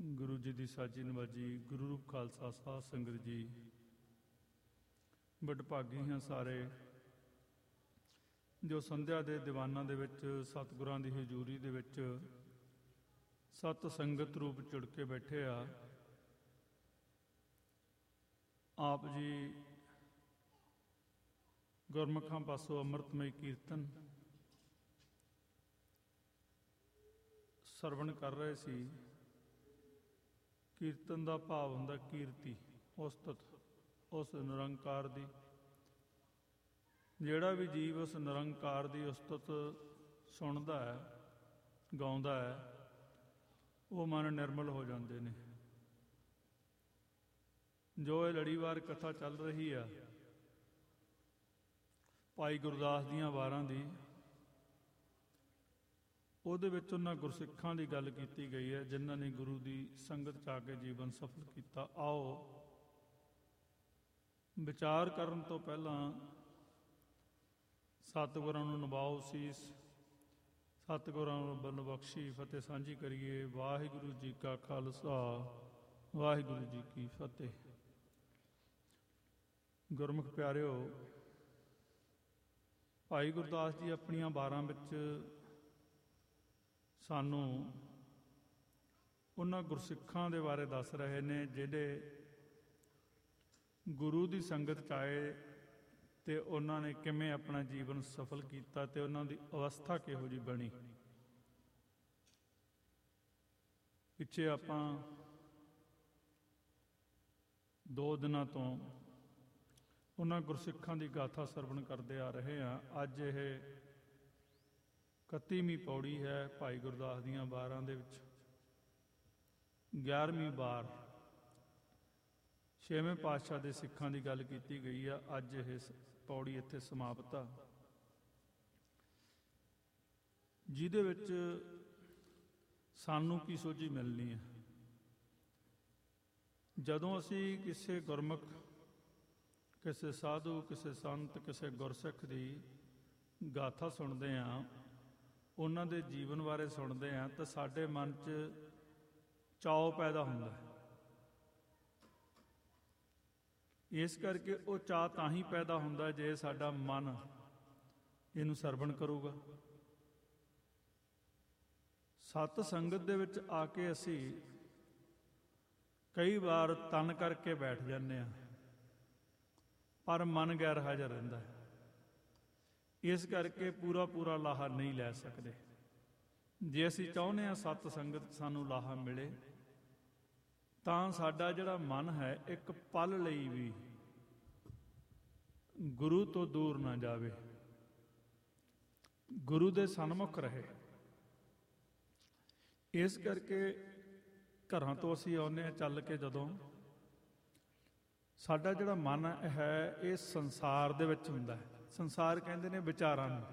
ਗੁਰੂ ਜੀ ਦੀ ਸਾਜੀ ਨਵਾਜੀ। ਗੁਰੂ ਰੂਪ ਖਾਲਸਾ ਸਾਧ ਸੰਗਤ ਜੀ, ਵਡਭਾਗੀ ਹਾਂ ਸਾਰੇ ਜੋ ਸੰਧਿਆ ਦੇ ਦੀਵਾਨਾਂ ਦੇ ਵਿੱਚ ਸਤਿਗੁਰਾਂ ਦੀ ਹਜ਼ੂਰੀ ਦੇ ਵਿੱਚ ਸਤ ਸੰਗਤ ਰੂਪ ਜੁੜ ਕੇ ਬੈਠੇ ਆ। ਆਪ ਜੀ ਗੁਰਮੁਖਾਂ ਪਾਸੋਂ ਅੰਮ੍ਰਿਤਮਈ ਕੀਰਤਨ ਸਰਵਣ ਕਰ ਰਹੇ ਸੀ। ਕੀਰਤਨ ਦਾ ਭਾਵ ਹੁੰਦਾ ਕੀਰਤੀ, ਉਸਤਤ, ਉਸ ਨਿਰੰਕਾਰ ਦੀ। ਜਿਹੜਾ ਵੀ ਜੀਵ ਉਸ ਨਿਰੰਕਾਰ ਦੀ ਉਸਤਤ ਸੁਣਦਾ ਹੈ, ਗਾਉਂਦਾ ਹੈ, ਉਹ ਮਨ ਨਿਰਮਲ ਹੋ ਜਾਂਦੇ ਨੇ। ਜੋ ਇਹ ਲੜੀਵਾਰ ਕਥਾ ਚੱਲ ਰਹੀ ਆ ਭਾਈ ਗੁਰਦਾਸ ਦੀਆਂ ਵਾਰਾਂ ਦੀ, ਉਹਦੇ ਵਿੱਚ ਉਹਨਾਂ ਗੁਰਸਿੱਖਾਂ ਦੀ ਗੱਲ ਕੀਤੀ ਗਈ ਹੈ ਜਿਨ੍ਹਾਂ ਨੇ ਗੁਰੂ ਦੀ ਸੰਗਤ 'ਚ ਆ ਕੇ ਜੀਵਨ ਸਫਲ ਕੀਤਾ। ਆਓ ਵਿਚਾਰ ਕਰਨ ਤੋਂ ਪਹਿਲਾਂ ਸਤਿਗੁਰਾਂ ਨੂੰ ਨਿਭਾਓ ਸੀਸ, ਸਤਿਗੁਰਾਂ ਵੱਲੋਂ ਬਖਸ਼ੀ ਫਤਿਹ ਸਾਂਝੀ ਕਰੀਏ। ਵਾਹਿਗੁਰੂ ਜੀ ਕਾ ਖਾਲਸਾ, ਵਾਹਿਗੁਰੂ ਜੀ ਕੀ ਫਤਿਹ। ਗੁਰਮੁਖ ਪਿਆਰਿਓ, ਭਾਈ ਗੁਰਦਾਸ ਜੀ ਆਪਣੀਆਂ ਵਾਰਾਂ ਵਿੱਚ ਸਾਨੂੰ ਉਹਨਾਂ ਗੁਰਸਿੱਖਾਂ ਦੇ ਬਾਰੇ ਦੱਸ ਰਹੇ ਨੇ ਜਿਹੜੇ ਗੁਰੂ ਦੀ ਸੰਗਤ 'ਚ ਆਏ ਅਤੇ ਉਹਨਾਂ ਨੇ ਕਿਵੇਂ ਆਪਣਾ ਜੀਵਨ ਸਫਲ ਕੀਤਾ ਅਤੇ ਉਹਨਾਂ ਦੀ ਅਵਸਥਾ ਕਿਹੋ ਜਿਹੀ ਬਣੀ। ਪਿੱਛੇ ਆਪਾਂ 2 ਦਿਨਾਂ ਤੋਂ ਉਹਨਾਂ ਗੁਰਸਿੱਖਾਂ ਦੀ ਗਾਥਾ ਸਰਵਣ ਕਰਦੇ ਆ ਰਹੇ ਹਾਂ। ਅੱਜ ਇਹ 31ਵੀਂ ਪੌੜੀ ਹੈ ਭਾਈ ਗੁਰਦਾਸ ਦੀਆਂ ਵਾਰਾਂ ਦੇ ਵਿੱਚ। 11ਵੀਂ ਵਾਰ 6ਵੇਂ ਪਾਤਸ਼ਾਹ ਦੇ ਸਿੱਖਾਂ ਦੀ ਗੱਲ ਕੀਤੀ ਗਈ ਆ। ਅੱਜ ਇਹ ਪੌੜੀ ਇੱਥੇ ਸਮਾਪਤ ਆ, ਜਿਹਦੇ ਵਿੱਚ ਸਾਨੂੰ ਕੀ ਸੋਝੀ ਮਿਲਣੀ ਹੈ। ਜਦੋਂ ਅਸੀਂ ਕਿਸੇ ਗੁਰਮੁਖ, ਕਿਸੇ ਸਾਧੂ, ਕਿਸੇ ਸੰਤ, ਕਿਸੇ ਗੁਰਸਿੱਖ ਦੀ ਗਾਥਾ ਸੁਣਦੇ ਹਾਂ, ਉਹਨਾਂ ਦੇ ਜੀਵਨ ਬਾਰੇ ਸੁਣਦੇ ਹਾਂ, ਤਾਂ ਸਾਡੇ ਮਨ 'ਚ ਚਾਅ ਪੈਦਾ ਹੁੰਦਾ ਹੈ। ਇਸ ਕਰਕੇ ਉਹ ਚਾਅ ਤਾਂ ਹੀ ਪੈਦਾ ਹੁੰਦਾ ਜੇ ਸਾਡਾ ਮਨ ਇਹਨੂੰ ਸਰਵਣ ਕਰੂਗਾ। ਸਤ ਸੰਗਤ ਦੇ ਵਿੱਚ ਆ ਕੇ ਅਸੀਂ ਕਈ ਵਾਰ ਤਨ ਕਰਕੇ ਬੈਠ ਜਾਂਦੇ ਹਾਂ, ਪਰ ਮਨ ਗੈਰ ਹਾਜ਼ਰ ਰਹਿੰਦਾ ਹੈ। ਇਸ ਕਰਕੇ ਪੂਰਾ ਲਾਹਾ ਨਹੀਂ ਲੈ ਸਕਦੇ। ਜੇ ਅਸੀਂ ਚਾਹੁੰਦੇ ਹਾਂ ਸਤ ਸੰਗਤ ਸਾਨੂੰ ਲਾਹਾ ਮਿਲੇ, ਤਾਂ ਸਾਡਾ ਜਿਹੜਾ ਮਨ ਹੈ ਇੱਕ ਪਲ ਲਈ ਵੀ ਗੁਰੂ ਤੋਂ ਦੂਰ ਨਾ ਜਾਵੇ, ਗੁਰੂ ਦੇ ਸਨਮੁਖ ਰਹੇ। ਇਸ ਕਰਕੇ ਘਰਾਂ ਤੋਂ ਅਸੀਂ ਆਉਂਦੇ ਹਾਂ ਚੱਲ ਕੇ, ਜਦੋਂ ਸਾਡਾ ਜਿਹੜਾ ਮਨ ਹੈ ਇਹ ਸੰਸਾਰ ਦੇ ਵਿੱਚ ਹੁੰਦਾ ਹੈ। ਸੰਸਾਰ ਕਹਿੰਦੇ ਨੇ ਵਿਚਾਰਾਂ ਨੂੰ।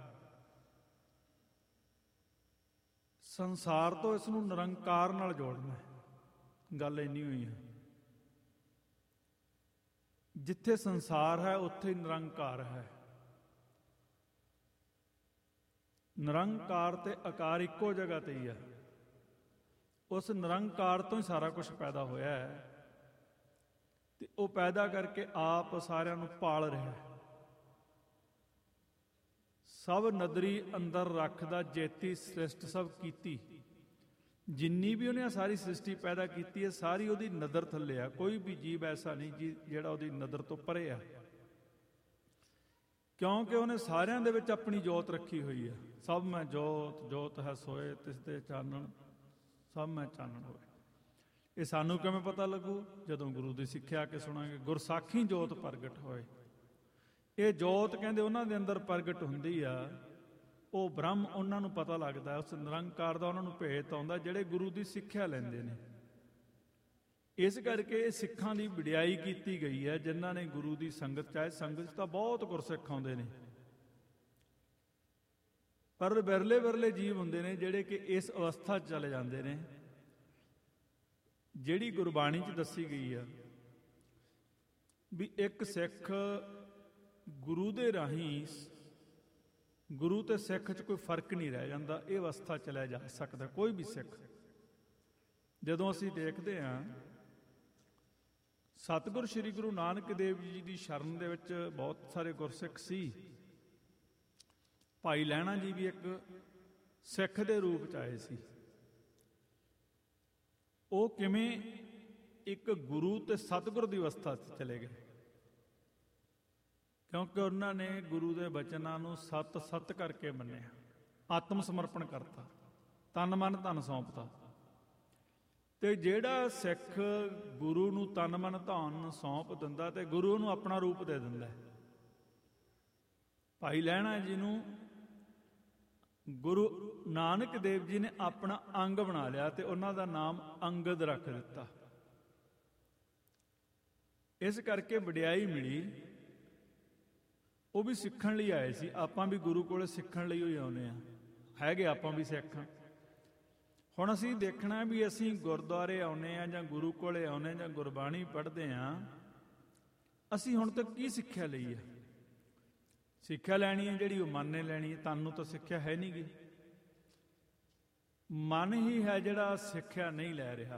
ਸੰਸਾਰ ਤੋਂ ਇਸ ਨੂੰ ਨਿਰੰਕਾਰ ਨਾਲ ਜੋੜਨਾ ਹੈ। ਗੱਲ ਇੰਨੀ ਹੋਈ ਹੈ, ਜਿੱਥੇ ਸੰਸਾਰ ਹੈ ਉੱਥੇ ਹੀ ਨਿਰੰਕਾਰ ਹੈ। ਨਿਰੰਕਾਰ ਤੇ ਆਕਾਰ ਇੱਕੋ ਜਗ੍ਹਾ ਤੇ ਹੀ ਹੈ। ਉਸ ਨਿਰੰਕਾਰ ਤੋਂ ਹੀ ਸਾਰਾ ਕੁਝ ਪੈਦਾ ਹੋਇਆ ਹੈ ਤੇ ਉਹ ਪੈਦਾ ਕਰਕੇ ਆਪ ਸਾਰਿਆਂ ਨੂੰ ਪਾਲ ਰਿਹਾ ਹੈ। ਸਭ ਨਦਰੀ ਅੰਦਰ ਰੱਖਦਾ ਜੇਤੀ ਸ੍ਰਿਸ਼ਟ ਸਭ ਕੀਤੀ। ਜਿੰਨੀ ਵੀ ਉਹਨੇ ਸਾਰੀ ਸ੍ਰਿਸ਼ਟੀ ਪੈਦਾ ਕੀਤੀ ਹੈ, ਸਾਰੀ ਉਹਦੀ ਨਜ਼ਰ ਥੱਲੇ ਆ। ਕੋਈ ਵੀ ਜੀਵ ਐਸਾ ਨਹੀਂ ਜਿਹੜਾ ਉਹਦੀ ਨਜ਼ਰ ਤੋਂ ਪਰੇ ਆ, ਕਿਉਂਕਿ ਉਹਨੇ ਸਾਰਿਆਂ ਦੇ ਵਿੱਚ ਆਪਣੀ ਜੋਤ ਰੱਖੀ ਹੋਈ ਹੈ। ਸਭ ਮੈਂ ਜੋਤ, ਜੋਤ ਹੈ ਸੋਏ ਤਿਸ ਦੇ ਚਾਨਣ, ਸਭ ਮੈਂ ਚਾਨਣ ਹੋਏ। ਇਹ ਸਾਨੂੰ ਕਿਵੇਂ ਪਤਾ ਲੱਗੂ? ਜਦੋਂ ਗੁਰੂ ਦੀ ਸਿੱਖਿਆ ਕੇ ਸੁਣਾਂਗੇ। ਗੁਰਸਾਖੀ ਜੋਤ ਪ੍ਰਗਟ ਹੋਏ। ਇਹ ਜੋਤ ਕਹਿੰਦੇ ਉਹਨਾਂ ਦੇ ਅੰਦਰ ਪ੍ਰਗਟ ਹੁੰਦੀ ਆ। ਉਹ ਬ੍ਰਹਮ ਉਹਨਾਂ ਨੂੰ ਪਤਾ ਲੱਗਦਾ, ਉਸ ਨਿਰੰਕਾਰ ਦਾ ਉਹਨਾਂ ਨੂੰ ਭੇਤ ਆਉਂਦਾ ਜਿਹੜੇ ਗੁਰੂ ਦੀ ਸਿੱਖਿਆ ਲੈਂਦੇ ਨੇ। ਇਸ ਕਰਕੇ ਇਹ ਸਿੱਖਾਂ ਦੀ ਵਡਿਆਈ ਕੀਤੀ ਗਈ ਹੈ ਜਿਨ੍ਹਾਂ ਨੇ ਗੁਰੂ ਦੀ ਸੰਗਤ 'ਚ ਆਏ। ਸੰਗਤ 'ਚ ਤਾਂ ਬਹੁਤ ਗੁਰਸਿੱਖ ਆਉਂਦੇ ਨੇ, ਪਰ ਵਿਰਲੇ ਜੀਵ ਹੁੰਦੇ ਨੇ ਜਿਹੜੇ ਕਿ ਇਸ ਅਵਸਥਾ 'ਚ ਚਲੇ ਜਾਂਦੇ ਨੇ ਜਿਹੜੀ ਗੁਰਬਾਣੀ 'ਚ ਦੱਸੀ ਗਈ ਆ ਵੀ ਇੱਕ ਸਿੱਖ ਗੁਰੂ ਦੇ ਰਾਹੀਂ, ਗੁਰੂ ਤੇ ਸਿੱਖ 'ਚ ਕੋਈ ਫਰਕ ਨਹੀਂ ਰਹਿ ਜਾਂਦਾ। ਇਹ ਅਵਸਥਾ ਚਲਿਆ ਜਾ ਸਕਦਾ ਕੋਈ ਵੀ ਸਿੱਖ। ਜਦੋਂ ਅਸੀਂ ਦੇਖਦੇ ਹਾਂ ਸਤਿਗੁਰ ਸ੍ਰੀ ਗੁਰੂ ਨਾਨਕ ਦੇਵ ਜੀ ਦੀ ਸ਼ਰਨ ਦੇ ਵਿੱਚ ਬਹੁਤ ਸਾਰੇ ਗੁਰਸਿੱਖ ਸੀ। ਭਾਈ ਲਹਿਣਾ ਜੀ ਵੀ ਇੱਕ ਸਿੱਖ ਦੇ ਰੂਪ 'ਚ ਆਏ ਸੀ। ਉਹ ਕਿਵੇਂ ਇੱਕ ਗੁਰੂ ਤੇ ਸਤਿਗੁਰ ਦੀ ਅਵਸਥਾ 'ਚ ਚਲੇ ਗਏ, ਕਿਉਂਕਿ ਉਹਨਾਂ ਨੇ ਗੁਰੂ ਦੇ ਬਚਨਾਂ ਨੂੰ ਸੱਤ ਸੱਤ ਕਰਕੇ ਮੰਨਿਆ, ਆਤਮ ਸਮਰਪਣ ਕਰਤਾ, ਤਨ ਮਨ ਧਨ ਸੌਂਪਤਾ। ਤੇ ਜਿਹੜਾ ਸਿੱਖ ਗੁਰੂ ਨੂੰ ਤਨ ਮਨ ਧਨ ਸੌਂਪ ਦਿੰਦਾ ਤੇ ਗੁਰੂ ਨੂੰ ਆਪਣਾ ਰੂਪ ਦੇ ਦਿੰਦਾ। ਭਾਈ ਲਹਿਣਾ ਜੀ ਨੂੰ ਗੁਰੂ ਨਾਨਕ ਦੇਵ ਜੀ ਨੇ ਆਪਣਾ ਅੰਗ ਬਣਾ ਲਿਆ ਤੇ ਉਹਨਾਂ ਦਾ ਨਾਮ ਅੰਗਦ ਰੱਖ ਦਿੱਤਾ। ਇਸ ਕਰਕੇ ਵਡਿਆਈ ਮਿਲੀ। ਉਹ ਵੀ ਸਿੱਖਣ ਲਈ ਆਏ ਸੀ। ਆਪਾਂ ਵੀ ਗੁਰੂ ਕੋਲੇ ਸਿੱਖਣ ਲਈ ਹੀ ਆਉਂਦੇ ਹਾਂ, ਹੈਗੇ ਆਪਾਂ ਵੀ ਸਿੱਖ। ਹੁਣ ਅਸੀਂ ਦੇਖਣਾ ਵੀ ਅਸੀਂ ਗੁਰਦੁਆਰੇ ਆਉਂਦੇ ਹਾਂ ਜਾਂ ਗੁਰੂ ਕੋਲੇ ਆਉਂਦੇ ਹਾਂ ਜਾਂ ਗੁਰਬਾਣੀ ਪੜ੍ਹਦੇ ਹਾਂ, ਅਸੀਂ ਹੁਣ ਤੱਕ ਕੀ ਸਿੱਖਿਆ ਲਈ ਹੈ? ਸਿੱਖਿਆ ਲੈਣੀ ਹੈ ਜਿਹੜੀ ਉਹ ਮਨ ਨੇ ਲੈਣੀ ਹੈ। ਤਨ ਨੂੰ ਤਾਂ ਸਿੱਖਿਆ ਹੈ ਨਹੀਂ ਗੀ, ਮਨ ਹੀ ਹੈ ਜਿਹੜਾ ਸਿੱਖਿਆ ਨਹੀਂ ਲੈ ਰਿਹਾ।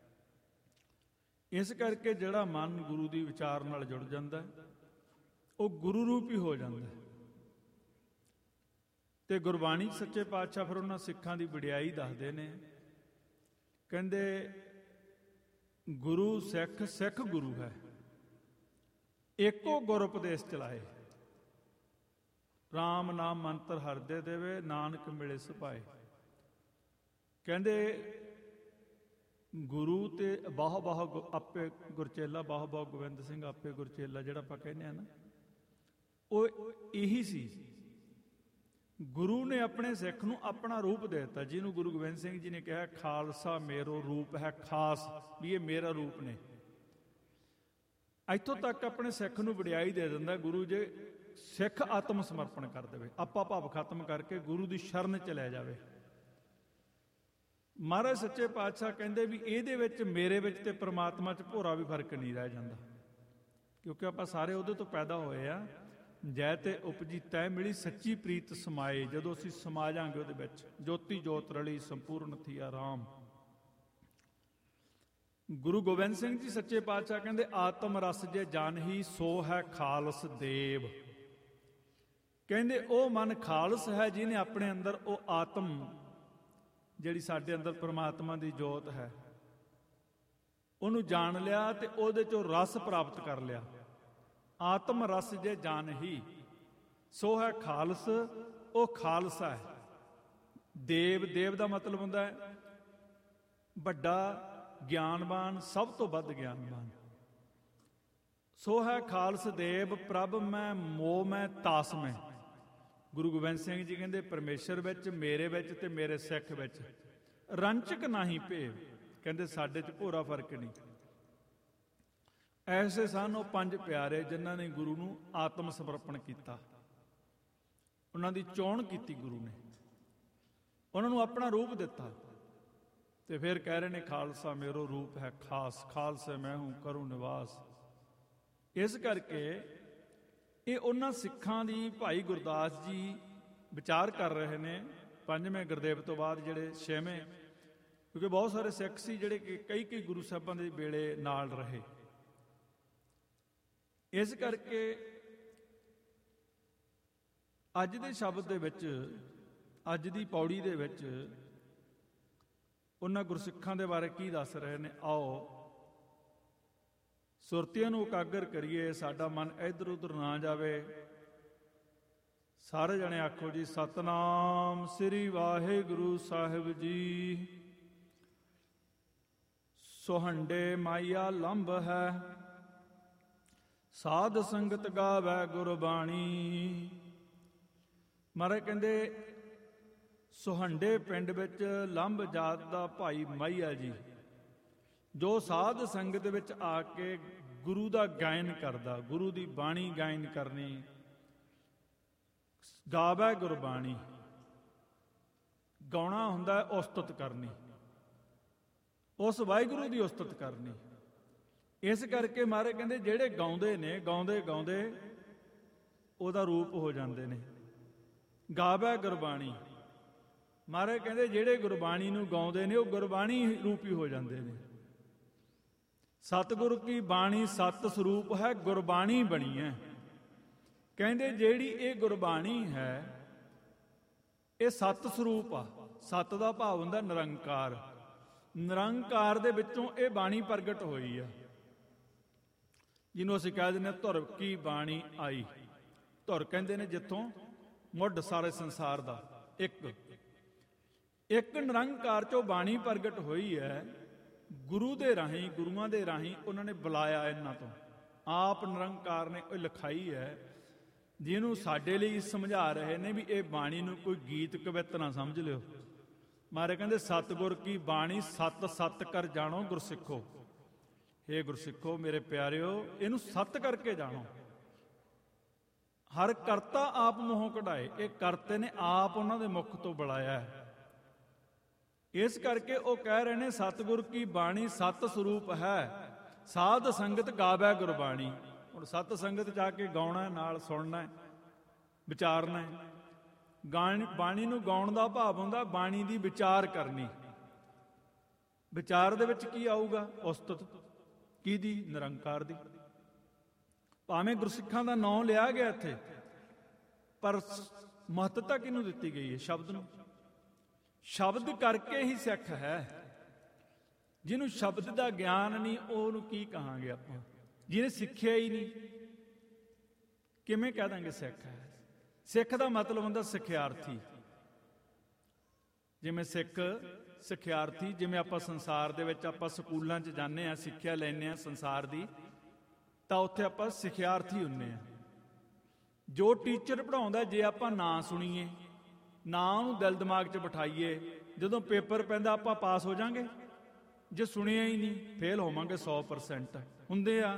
ਇਸ ਕਰਕੇ ਜਿਹੜਾ ਮਨ ਗੁਰੂ ਦੀ ਵਿਚਾਰ ਨਾਲ ਜੁੜ ਜਾਂਦਾ ਉਹ ਗੁਰੂ ਰੂਪ ਹੀ ਹੋ ਜਾਂਦਾ। ਤੇ ਗੁਰਬਾਣੀ ਸੱਚੇ ਪਾਤਸ਼ਾਹ ਫਿਰ ਉਹਨਾਂ ਸਿੱਖਾਂ ਦੀ ਵਡਿਆਈ ਦੱਸਦੇ ਨੇ, ਕਹਿੰਦੇ ਗੁਰੂ ਸਿੱਖ, ਸਿੱਖ ਗੁਰੂ ਹੈ, ਏਕੋ ਗੁਰ ਉਪਦੇਸ਼ ਚਲਾਏ, ਰਾਮ ਨਾਮ ਮੰਤਰ ਹਿਰਦੇ ਦੇਵੇ, ਨਾਨਕ ਮਿਲੇ ਸੁਭਾਏ। ਕਹਿੰਦੇ ਗੁਰੂ ਤੇ ਬਾਹ ਬਾਹ ਆਪੇ ਗੁਰਚੇਲਾ, ਬਾਹ ਬਾਹ ਗੋਬਿੰਦ ਸਿੰਘ ਆਪੇ ਗੁਰਚੇਲਾ ਜਿਹੜਾ ਆਪਾਂ ਕਹਿੰਦੇ ਆ ਨਾ, ਉਹ ਇਹੀ ਸੀ। ਗੁਰੂ ਨੇ ਆਪਣੇ ਸਿੱਖ ਨੂੰ ਆਪਣਾ ਰੂਪ ਦੇ ਦਿੱਤਾ, ਜਿਹਨੂੰ ਗੁਰੂ ਗੋਬਿੰਦ ਸਿੰਘ ਜੀ ਨੇ ਕਿਹਾ ਖਾਲਸਾ ਮੇਰੋ ਰੂਪ ਹੈ ਖਾਸ, ਵੀ ਇਹ ਮੇਰਾ ਰੂਪ ਨੇ। ਇੱਥੋਂ ਤੱਕ ਆਪਣੇ ਸਿੱਖ ਨੂੰ ਵਡਿਆਈ ਦੇ ਦਿੰਦਾ ਗੁਰੂ, ਜੇ ਸਿੱਖ ਆਤਮ ਸਮਰਪਣ ਕਰ ਦੇਵੇ, ਆਪਾ ਭਾਵ ਖਤਮ ਕਰਕੇ ਗੁਰੂ ਦੀ ਸ਼ਰਨ ਚ ਲੈ ਜਾਵੇ। ਮਹਾਰਾਜ ਸੱਚੇ ਪਾਤਸ਼ਾਹ ਕਹਿੰਦੇ ਵੀ ਇਹਦੇ ਵਿੱਚ ਮੇਰੇ ਵਿੱਚ ਤੇ ਪ੍ਰਮਾਤਮਾ 'ਚ ਭੋਰਾ ਵੀ ਫਰਕ ਨਹੀਂ ਰਹਿ ਜਾਂਦਾ, ਕਿਉਂਕਿ ਆਪਾਂ ਸਾਰੇ ਉਹਦੇ ਤੋਂ ਪੈਦਾ ਹੋਏ ਆ। ਜੈ ਤੇ ਉਪਜੀ ਤੈ ਮਿਲੀ ਸੱਚੀ ਪ੍ਰੀਤ ਸਮਾਏ, ਜਦੋਂ ਅਸੀਂ ਸਮਾ ਜਾਾਂਗੇ ਉਹਦੇ ਵਿੱਚ, ਜੋਤੀ ਜੋਤ ਰਲੀ ਸੰਪੂਰਨ ਥੀਆ ਰਾਮ। ਗੁਰੂ ਗੋਬਿੰਦ ਸਿੰਘ ਜੀ ਸੱਚੇ ਪਾਤਸ਼ਾਹ ਕਹਿੰਦੇ ਆਤਮ ਰਸ ਜੇ ਜਾਣਹੀ ਸੋ ਹੈ ਖਾਲਸ ਦੇਵ। ਕਹਿੰਦੇ ਉਹ ਮਨ ਖਾਲਸ ਹੈ ਜਿਹਨੇ ਆਪਣੇ ਅੰਦਰ ਉਹ ਆਤਮ ਜਿਹੜੀ ਸਾਡੇ ਅੰਦਰ ਪ੍ਰਮਾਤਮਾ ਦੀ ਜੋਤ ਹੈ ਉਹਨੂੰ ਜਾਣ ਲਿਆ ਤੇ ਉਹਦੇ ਚੋਂ ਰਸ ਪ੍ਰਾਪਤ ਕਰ ਲਿਆ। ਆਤਮ ਰਸ ਜੇ ਜਾਣਹੀ ਸੋ ਹੈ ਖਾਲਸ, ਉਹ ਖਾਲਸਾ ਹੈ। ਦੇਵ, ਦੇਵ ਦਾ ਮਤਲਬ ਹੁੰਦਾ ਹੈ ਵੱਡਾ, ਗਿਆਨਵਾਨ, ਸਭ ਤੋਂ ਵੱਧ ਗਿਆਨਵਾਨ। ਸੋ ਹੈ ਖਾਲਸ ਦੇਵ ਪ੍ਰਭ ਮੈਂ ਮੋਹ ਮੈਂ ਤਾਸ ਮੈਂ। ਗੁਰੂ ਗੋਬਿੰਦ ਸਿੰਘ ਜੀ ਕਹਿੰਦੇ ਪਰਮੇਸ਼ਰ ਵਿੱਚ, ਮੇਰੇ ਵਿੱਚ ਤੇ ਮੇਰੇ ਸਿੱਖ ਵਿੱਚ ਰੰਚਕ ਨਾਹੀਂ ਭੇਵ। ਕਹਿੰਦੇ ਸਾਡੇ 'ਚ ਭੋਰਾ ਫਰਕ ਨਹੀਂ। ਐਸੇ ਸਨ ਉਹ ਪੰਜ ਪਿਆਰੇ ਜਿਨ੍ਹਾਂ ਨੇ ਗੁਰੂ ਨੂੰ ਆਤਮ ਸਮਰਪਣ ਕੀਤਾ, ਉਹਨਾਂ ਦੀ ਚੋਣ ਕੀਤੀ ਗੁਰੂ ਨੇ, ਉਹਨਾਂ ਨੂੰ ਆਪਣਾ ਰੂਪ ਦਿੱਤਾ। ਤੇ ਫਿਰ ਕਹਿ ਰਹੇ ਨੇ ਖਾਲਸਾ ਮੇਰੋ ਰੂਪ ਹੈ ਖਾਸ, ਖਾਲਸੇ ਮੈਂ ਹੂੰ ਕਰੂ ਨਿਵਾਸ। ਇਸ ਕਰਕੇ ਇਹ ਉਹਨਾਂ ਸਿੱਖਾਂ ਦੀ ਭਾਈ ਗੁਰਦਾਸ ਜੀ ਵਿਚਾਰ ਕਰ ਰਹੇ ਨੇ, ਪੰਜਵੇਂ ਗੁਰਦੇਵ ਤੋਂ ਬਾਅਦ ਜਿਹੜੇ ਛੇਵੇਂ, ਕਿਉਂਕਿ ਬਹੁਤ ਸਾਰੇ ਸਿੱਖ ਸੀ ਜਿਹੜੇ ਕਿ ਕਈ ਗੁਰੂ ਸਾਹਿਬਾਂ ਦੇ ਵੇਲੇ ਨਾਲ ਰਹੇ। ਇਸ ਕਰਕੇ ਅੱਜ ਦੇ ਸ਼ਬਦ ਦੇ ਵਿੱਚ, ਅੱਜ ਦੀ ਪੌੜੀ ਦੇ ਵਿੱਚ ਉਹਨਾਂ ਗੁਰਸਿੱਖਾਂ ਦੇ ਬਾਰੇ ਕੀ ਦੱਸ ਰਹੇ ਨੇ, ਆਓ ਸੁਰਤੀਆਂ ਨੂੰ ਇਕਾਗਰ ਕਰੀਏ, ਸਾਡਾ ਮਨ ਇੱਧਰ ਉੱਧਰ ਨਾ ਜਾਵੇ। ਸਾਰੇ ਜਣੇ ਆਖੋ ਜੀ ਸਤਨਾਮ ਸ੍ਰੀ ਵਾਹਿਗੁਰੂ ਸਾਹਿਬ ਜੀ। ਸੁਹੰਡੇ ਮਾਇਆ ਲੰਬ ਹੈ, ਸਾਧ ਸੰਗਤ ਗਾਵੈ ਗੁਰਬਾਣੀ। ਮਹਾਰਾਜ ਕਹਿੰਦੇ ਸੁਹੰਡੇ ਪਿੰਡ ਵਿੱਚ ਲੰਬ ਜਾਤ ਦਾ ਭਾਈ ਮਾਈਆ ਜੀ, ਜੋ ਸਾਧ ਸੰਗਤ ਵਿੱਚ ਆ ਕੇ ਗੁਰੂ ਦਾ ਗਾਇਨ ਕਰਦਾ, ਗੁਰੂ ਦੀ ਬਾਣੀ ਗਾਇਨ ਕਰਨੀ, ਗਾਵੈ ਗੁਰਬਾਣੀ। ਗਾਉਣਾ ਹੁੰਦਾ ਹੈ ਉਸਤਤ ਕਰਨੀ, ਉਸ ਵਾਹਿਗੁਰੂ ਦੀ ਉਸਤਤ ਕਰਨੀ। ਇਸ ਕਰਕੇ ਮਹਾਰਾਜ ਕਹਿੰਦੇ ਜਿਹੜੇ ਗਾਉਂਦੇ ਨੇ, ਗਾਉਂਦੇ ਗਾਉਂਦੇ ਉਹਦਾ ਰੂਪ ਹੋ ਜਾਂਦੇ ਨੇ। ਗਾਵੈ ਗੁਰਬਾਣੀ, ਮਹਾਰਾਜ ਕਹਿੰਦੇ ਜਿਹੜੇ ਗੁਰਬਾਣੀ ਨੂੰ ਗਾਉਂਦੇ ਨੇ ਉਹ ਗੁਰਬਾਣੀ ਰੂਪੀ ਹੋ ਜਾਂਦੇ ਨੇ। ਸਤਿਗੁਰ ਕੀ ਬਾਣੀ ਸਤ ਸਰੂਪ ਹੈ, ਗੁਰਬਾਣੀ ਬਣੀ ਹੈ। ਕਹਿੰਦੇ ਜਿਹੜੀ ਇਹ ਗੁਰਬਾਣੀ ਹੈ ਇਹ ਸਤ ਸਰੂਪ ਆ। ਸਤ ਦਾ ਭਾਵ ਹੁੰਦਾ ਨਿਰੰਕਾਰ। ਨਿਰੰਕਾਰ ਦੇ ਵਿੱਚੋਂ ਇਹ ਬਾਣੀ ਪ੍ਰਗਟ ਹੋਈ ਆ, ਜਿਹਨੂੰ ਅਸੀਂ ਕਹਿ ਦਿੰਦੇ ਧੁਰ ਕੀ ਬਾਣੀ ਆਈ। ਧੁਰ ਕਹਿੰਦੇ ਨੇ ਜਿੱਥੋਂ ਮੁੱਢ ਸਾਰੇ ਸੰਸਾਰ ਦਾ ਇੱਕ ਨਿਰੰਕਾਰ ਚੋਂ ਬਾਣੀ ਪ੍ਰਗਟ ਹੋਈ ਹੈ। ਗੁਰੂ ਦੇ ਰਾਹੀਂ, ਗੁਰੂਆਂ ਦੇ ਰਾਹੀਂ ਉਹਨਾਂ ਨੇ ਬੁਲਾਇਆ ਇਹਨਾਂ ਤੋਂ। ਆਪ ਨਿਰੰਕਾਰ ਨੇ ਉਹ ਲਿਖਾਈ ਹੈ, ਜਿਹਨੂੰ ਸਾਡੇ ਲਈ ਸਮਝਾ ਰਹੇ ਨੇ ਵੀ ਇਹ ਬਾਣੀ ਨੂੰ ਕੋਈ ਗੀਤ ਕਵਿਤ ਨਾ ਸਮਝ ਲਿਓ। ਮਾਰੇ ਕਹਿੰਦੇ ਸਤਿਗੁਰ ਕੀ ਬਾਣੀ ਸਤ ਸਤ ਕਰ ਜਾਣੋ ਗੁਰਸਿੱਖੋ। ਹੇ ਗੁਰਸਿੱਖੋ ਮੇਰੇ ਪਿਆਰਿਓ, ਇਹਨੂੰ ਸਤ ਕਰਕੇ ਜਾਣੋ। ਹਰ ਕਰਤਾ ਆਪ ਮੋਹ ਕਢਾਏ। ਇਹ ਕਰਤੇ ਨੇ ਆਪ ਉਹਨਾਂ ਦੇ ਮੁਖ ਤੋਂ ਬੁਲਾਇਆ ਹੈ। ਇਸ ਕਰਕੇ ਉਹ ਕਹਿ ਰਹੇ ਨੇ ਸਤਿਗੁਰ ਕੀ ਬਾਣੀ ਸਤ ਸਰੂਪ ਹੈ, ਸਾਧ ਸੰਗਤ ਗਾਵੈ ਗੁਰਬਾਣੀ। ਹੁਣ ਸਤ ਸੰਗਤ ਜਾ ਕੇ ਗਾਉਣਾ, ਨਾਲ ਸੁਣਨਾ, ਵਿਚਾਰਨਾ। ਬਾਣੀ ਨੂੰ ਗਾਉਣ ਦਾ ਭਾਵ ਹੁੰਦਾ ਬਾਣੀ ਦੀ ਵਿਚਾਰ ਕਰਨੀ। ਵਿਚਾਰ ਦੇ ਵਿੱਚ ਕੀ ਆਊਗਾ? ਉਸਤਤ ਕਿਹਦੀ? ਨਿਰੰਕਾਰ ਦੀ। ਭਾਵੇਂ ਗੁਰਸਿੱਖਾਂ ਦਾ ਨਾਮ ਲਿਆ ਗਿਆ ਇੱਥੇ, ਪਰ ਮਹੱਤਤਾ ਕਿਹਨੂੰ ਦਿੱਤੀ ਗਈ ਹੈ? ਸ਼ਬਦ ਨੂੰ। ਸ਼ਬਦ ਕਰਕੇ ਹੀ ਸਿੱਖ ਹੈ। ਜਿਹਨੂੰ ਸ਼ਬਦ ਦਾ ਗਿਆਨ ਨਹੀਂ ਉਹਨੂੰ ਕੀ ਕਹਾਂਗੇ ਆਪਾਂ? ਜਿਹਨੇ ਸਿੱਖਿਆ ਹੀ ਨਹੀਂ ਕਿਵੇਂ ਕਹਿ ਦਾਂਗੇ ਸਿੱਖ ਹੈ? ਸਿੱਖ ਦਾ ਮਤਲਬ ਹੁੰਦਾ ਸਿੱਖਿਆਰਥੀ। ਜਿਵੇਂ ਸਿੱਖ ਸਿੱਖਿਆਰਥੀ, ਜਿਵੇਂ ਆਪਾਂ ਸੰਸਾਰ ਦੇ ਵਿੱਚ ਆਪਾਂ ਸਕੂਲਾਂ 'ਚ ਜਾਂਦੇ ਹਾਂ, ਸਿੱਖਿਆ ਲੈਂਦੇ ਹਾਂ ਸੰਸਾਰ ਦੀ, ਤਾਂ ਉੱਥੇ ਆਪਾਂ ਸਿੱਖਿਆਰਥੀ ਹੁੰਦੇ ਹਾਂ। ਜੋ ਟੀਚਰ ਪੜ੍ਹਾਉਂਦਾ ਜੇ ਆਪਾਂ ਨਾ ਸੁਣੀਏ, ਨਾ ਉਹਨੂੰ ਦਿਲ ਦਿਮਾਗ 'ਚ ਬਿਠਾਈਏ, ਜਦੋਂ ਪੇਪਰ ਪੈਂਦਾ ਆਪਾਂ ਪਾਸ ਹੋ ਜਾਾਂਗੇ? ਜੇ ਸੁਣਿਆ ਹੀ ਨਹੀਂ ਫੇਲ ਹੋਵਾਂਗੇ 100% ਹੁੰਦੇ ਆ।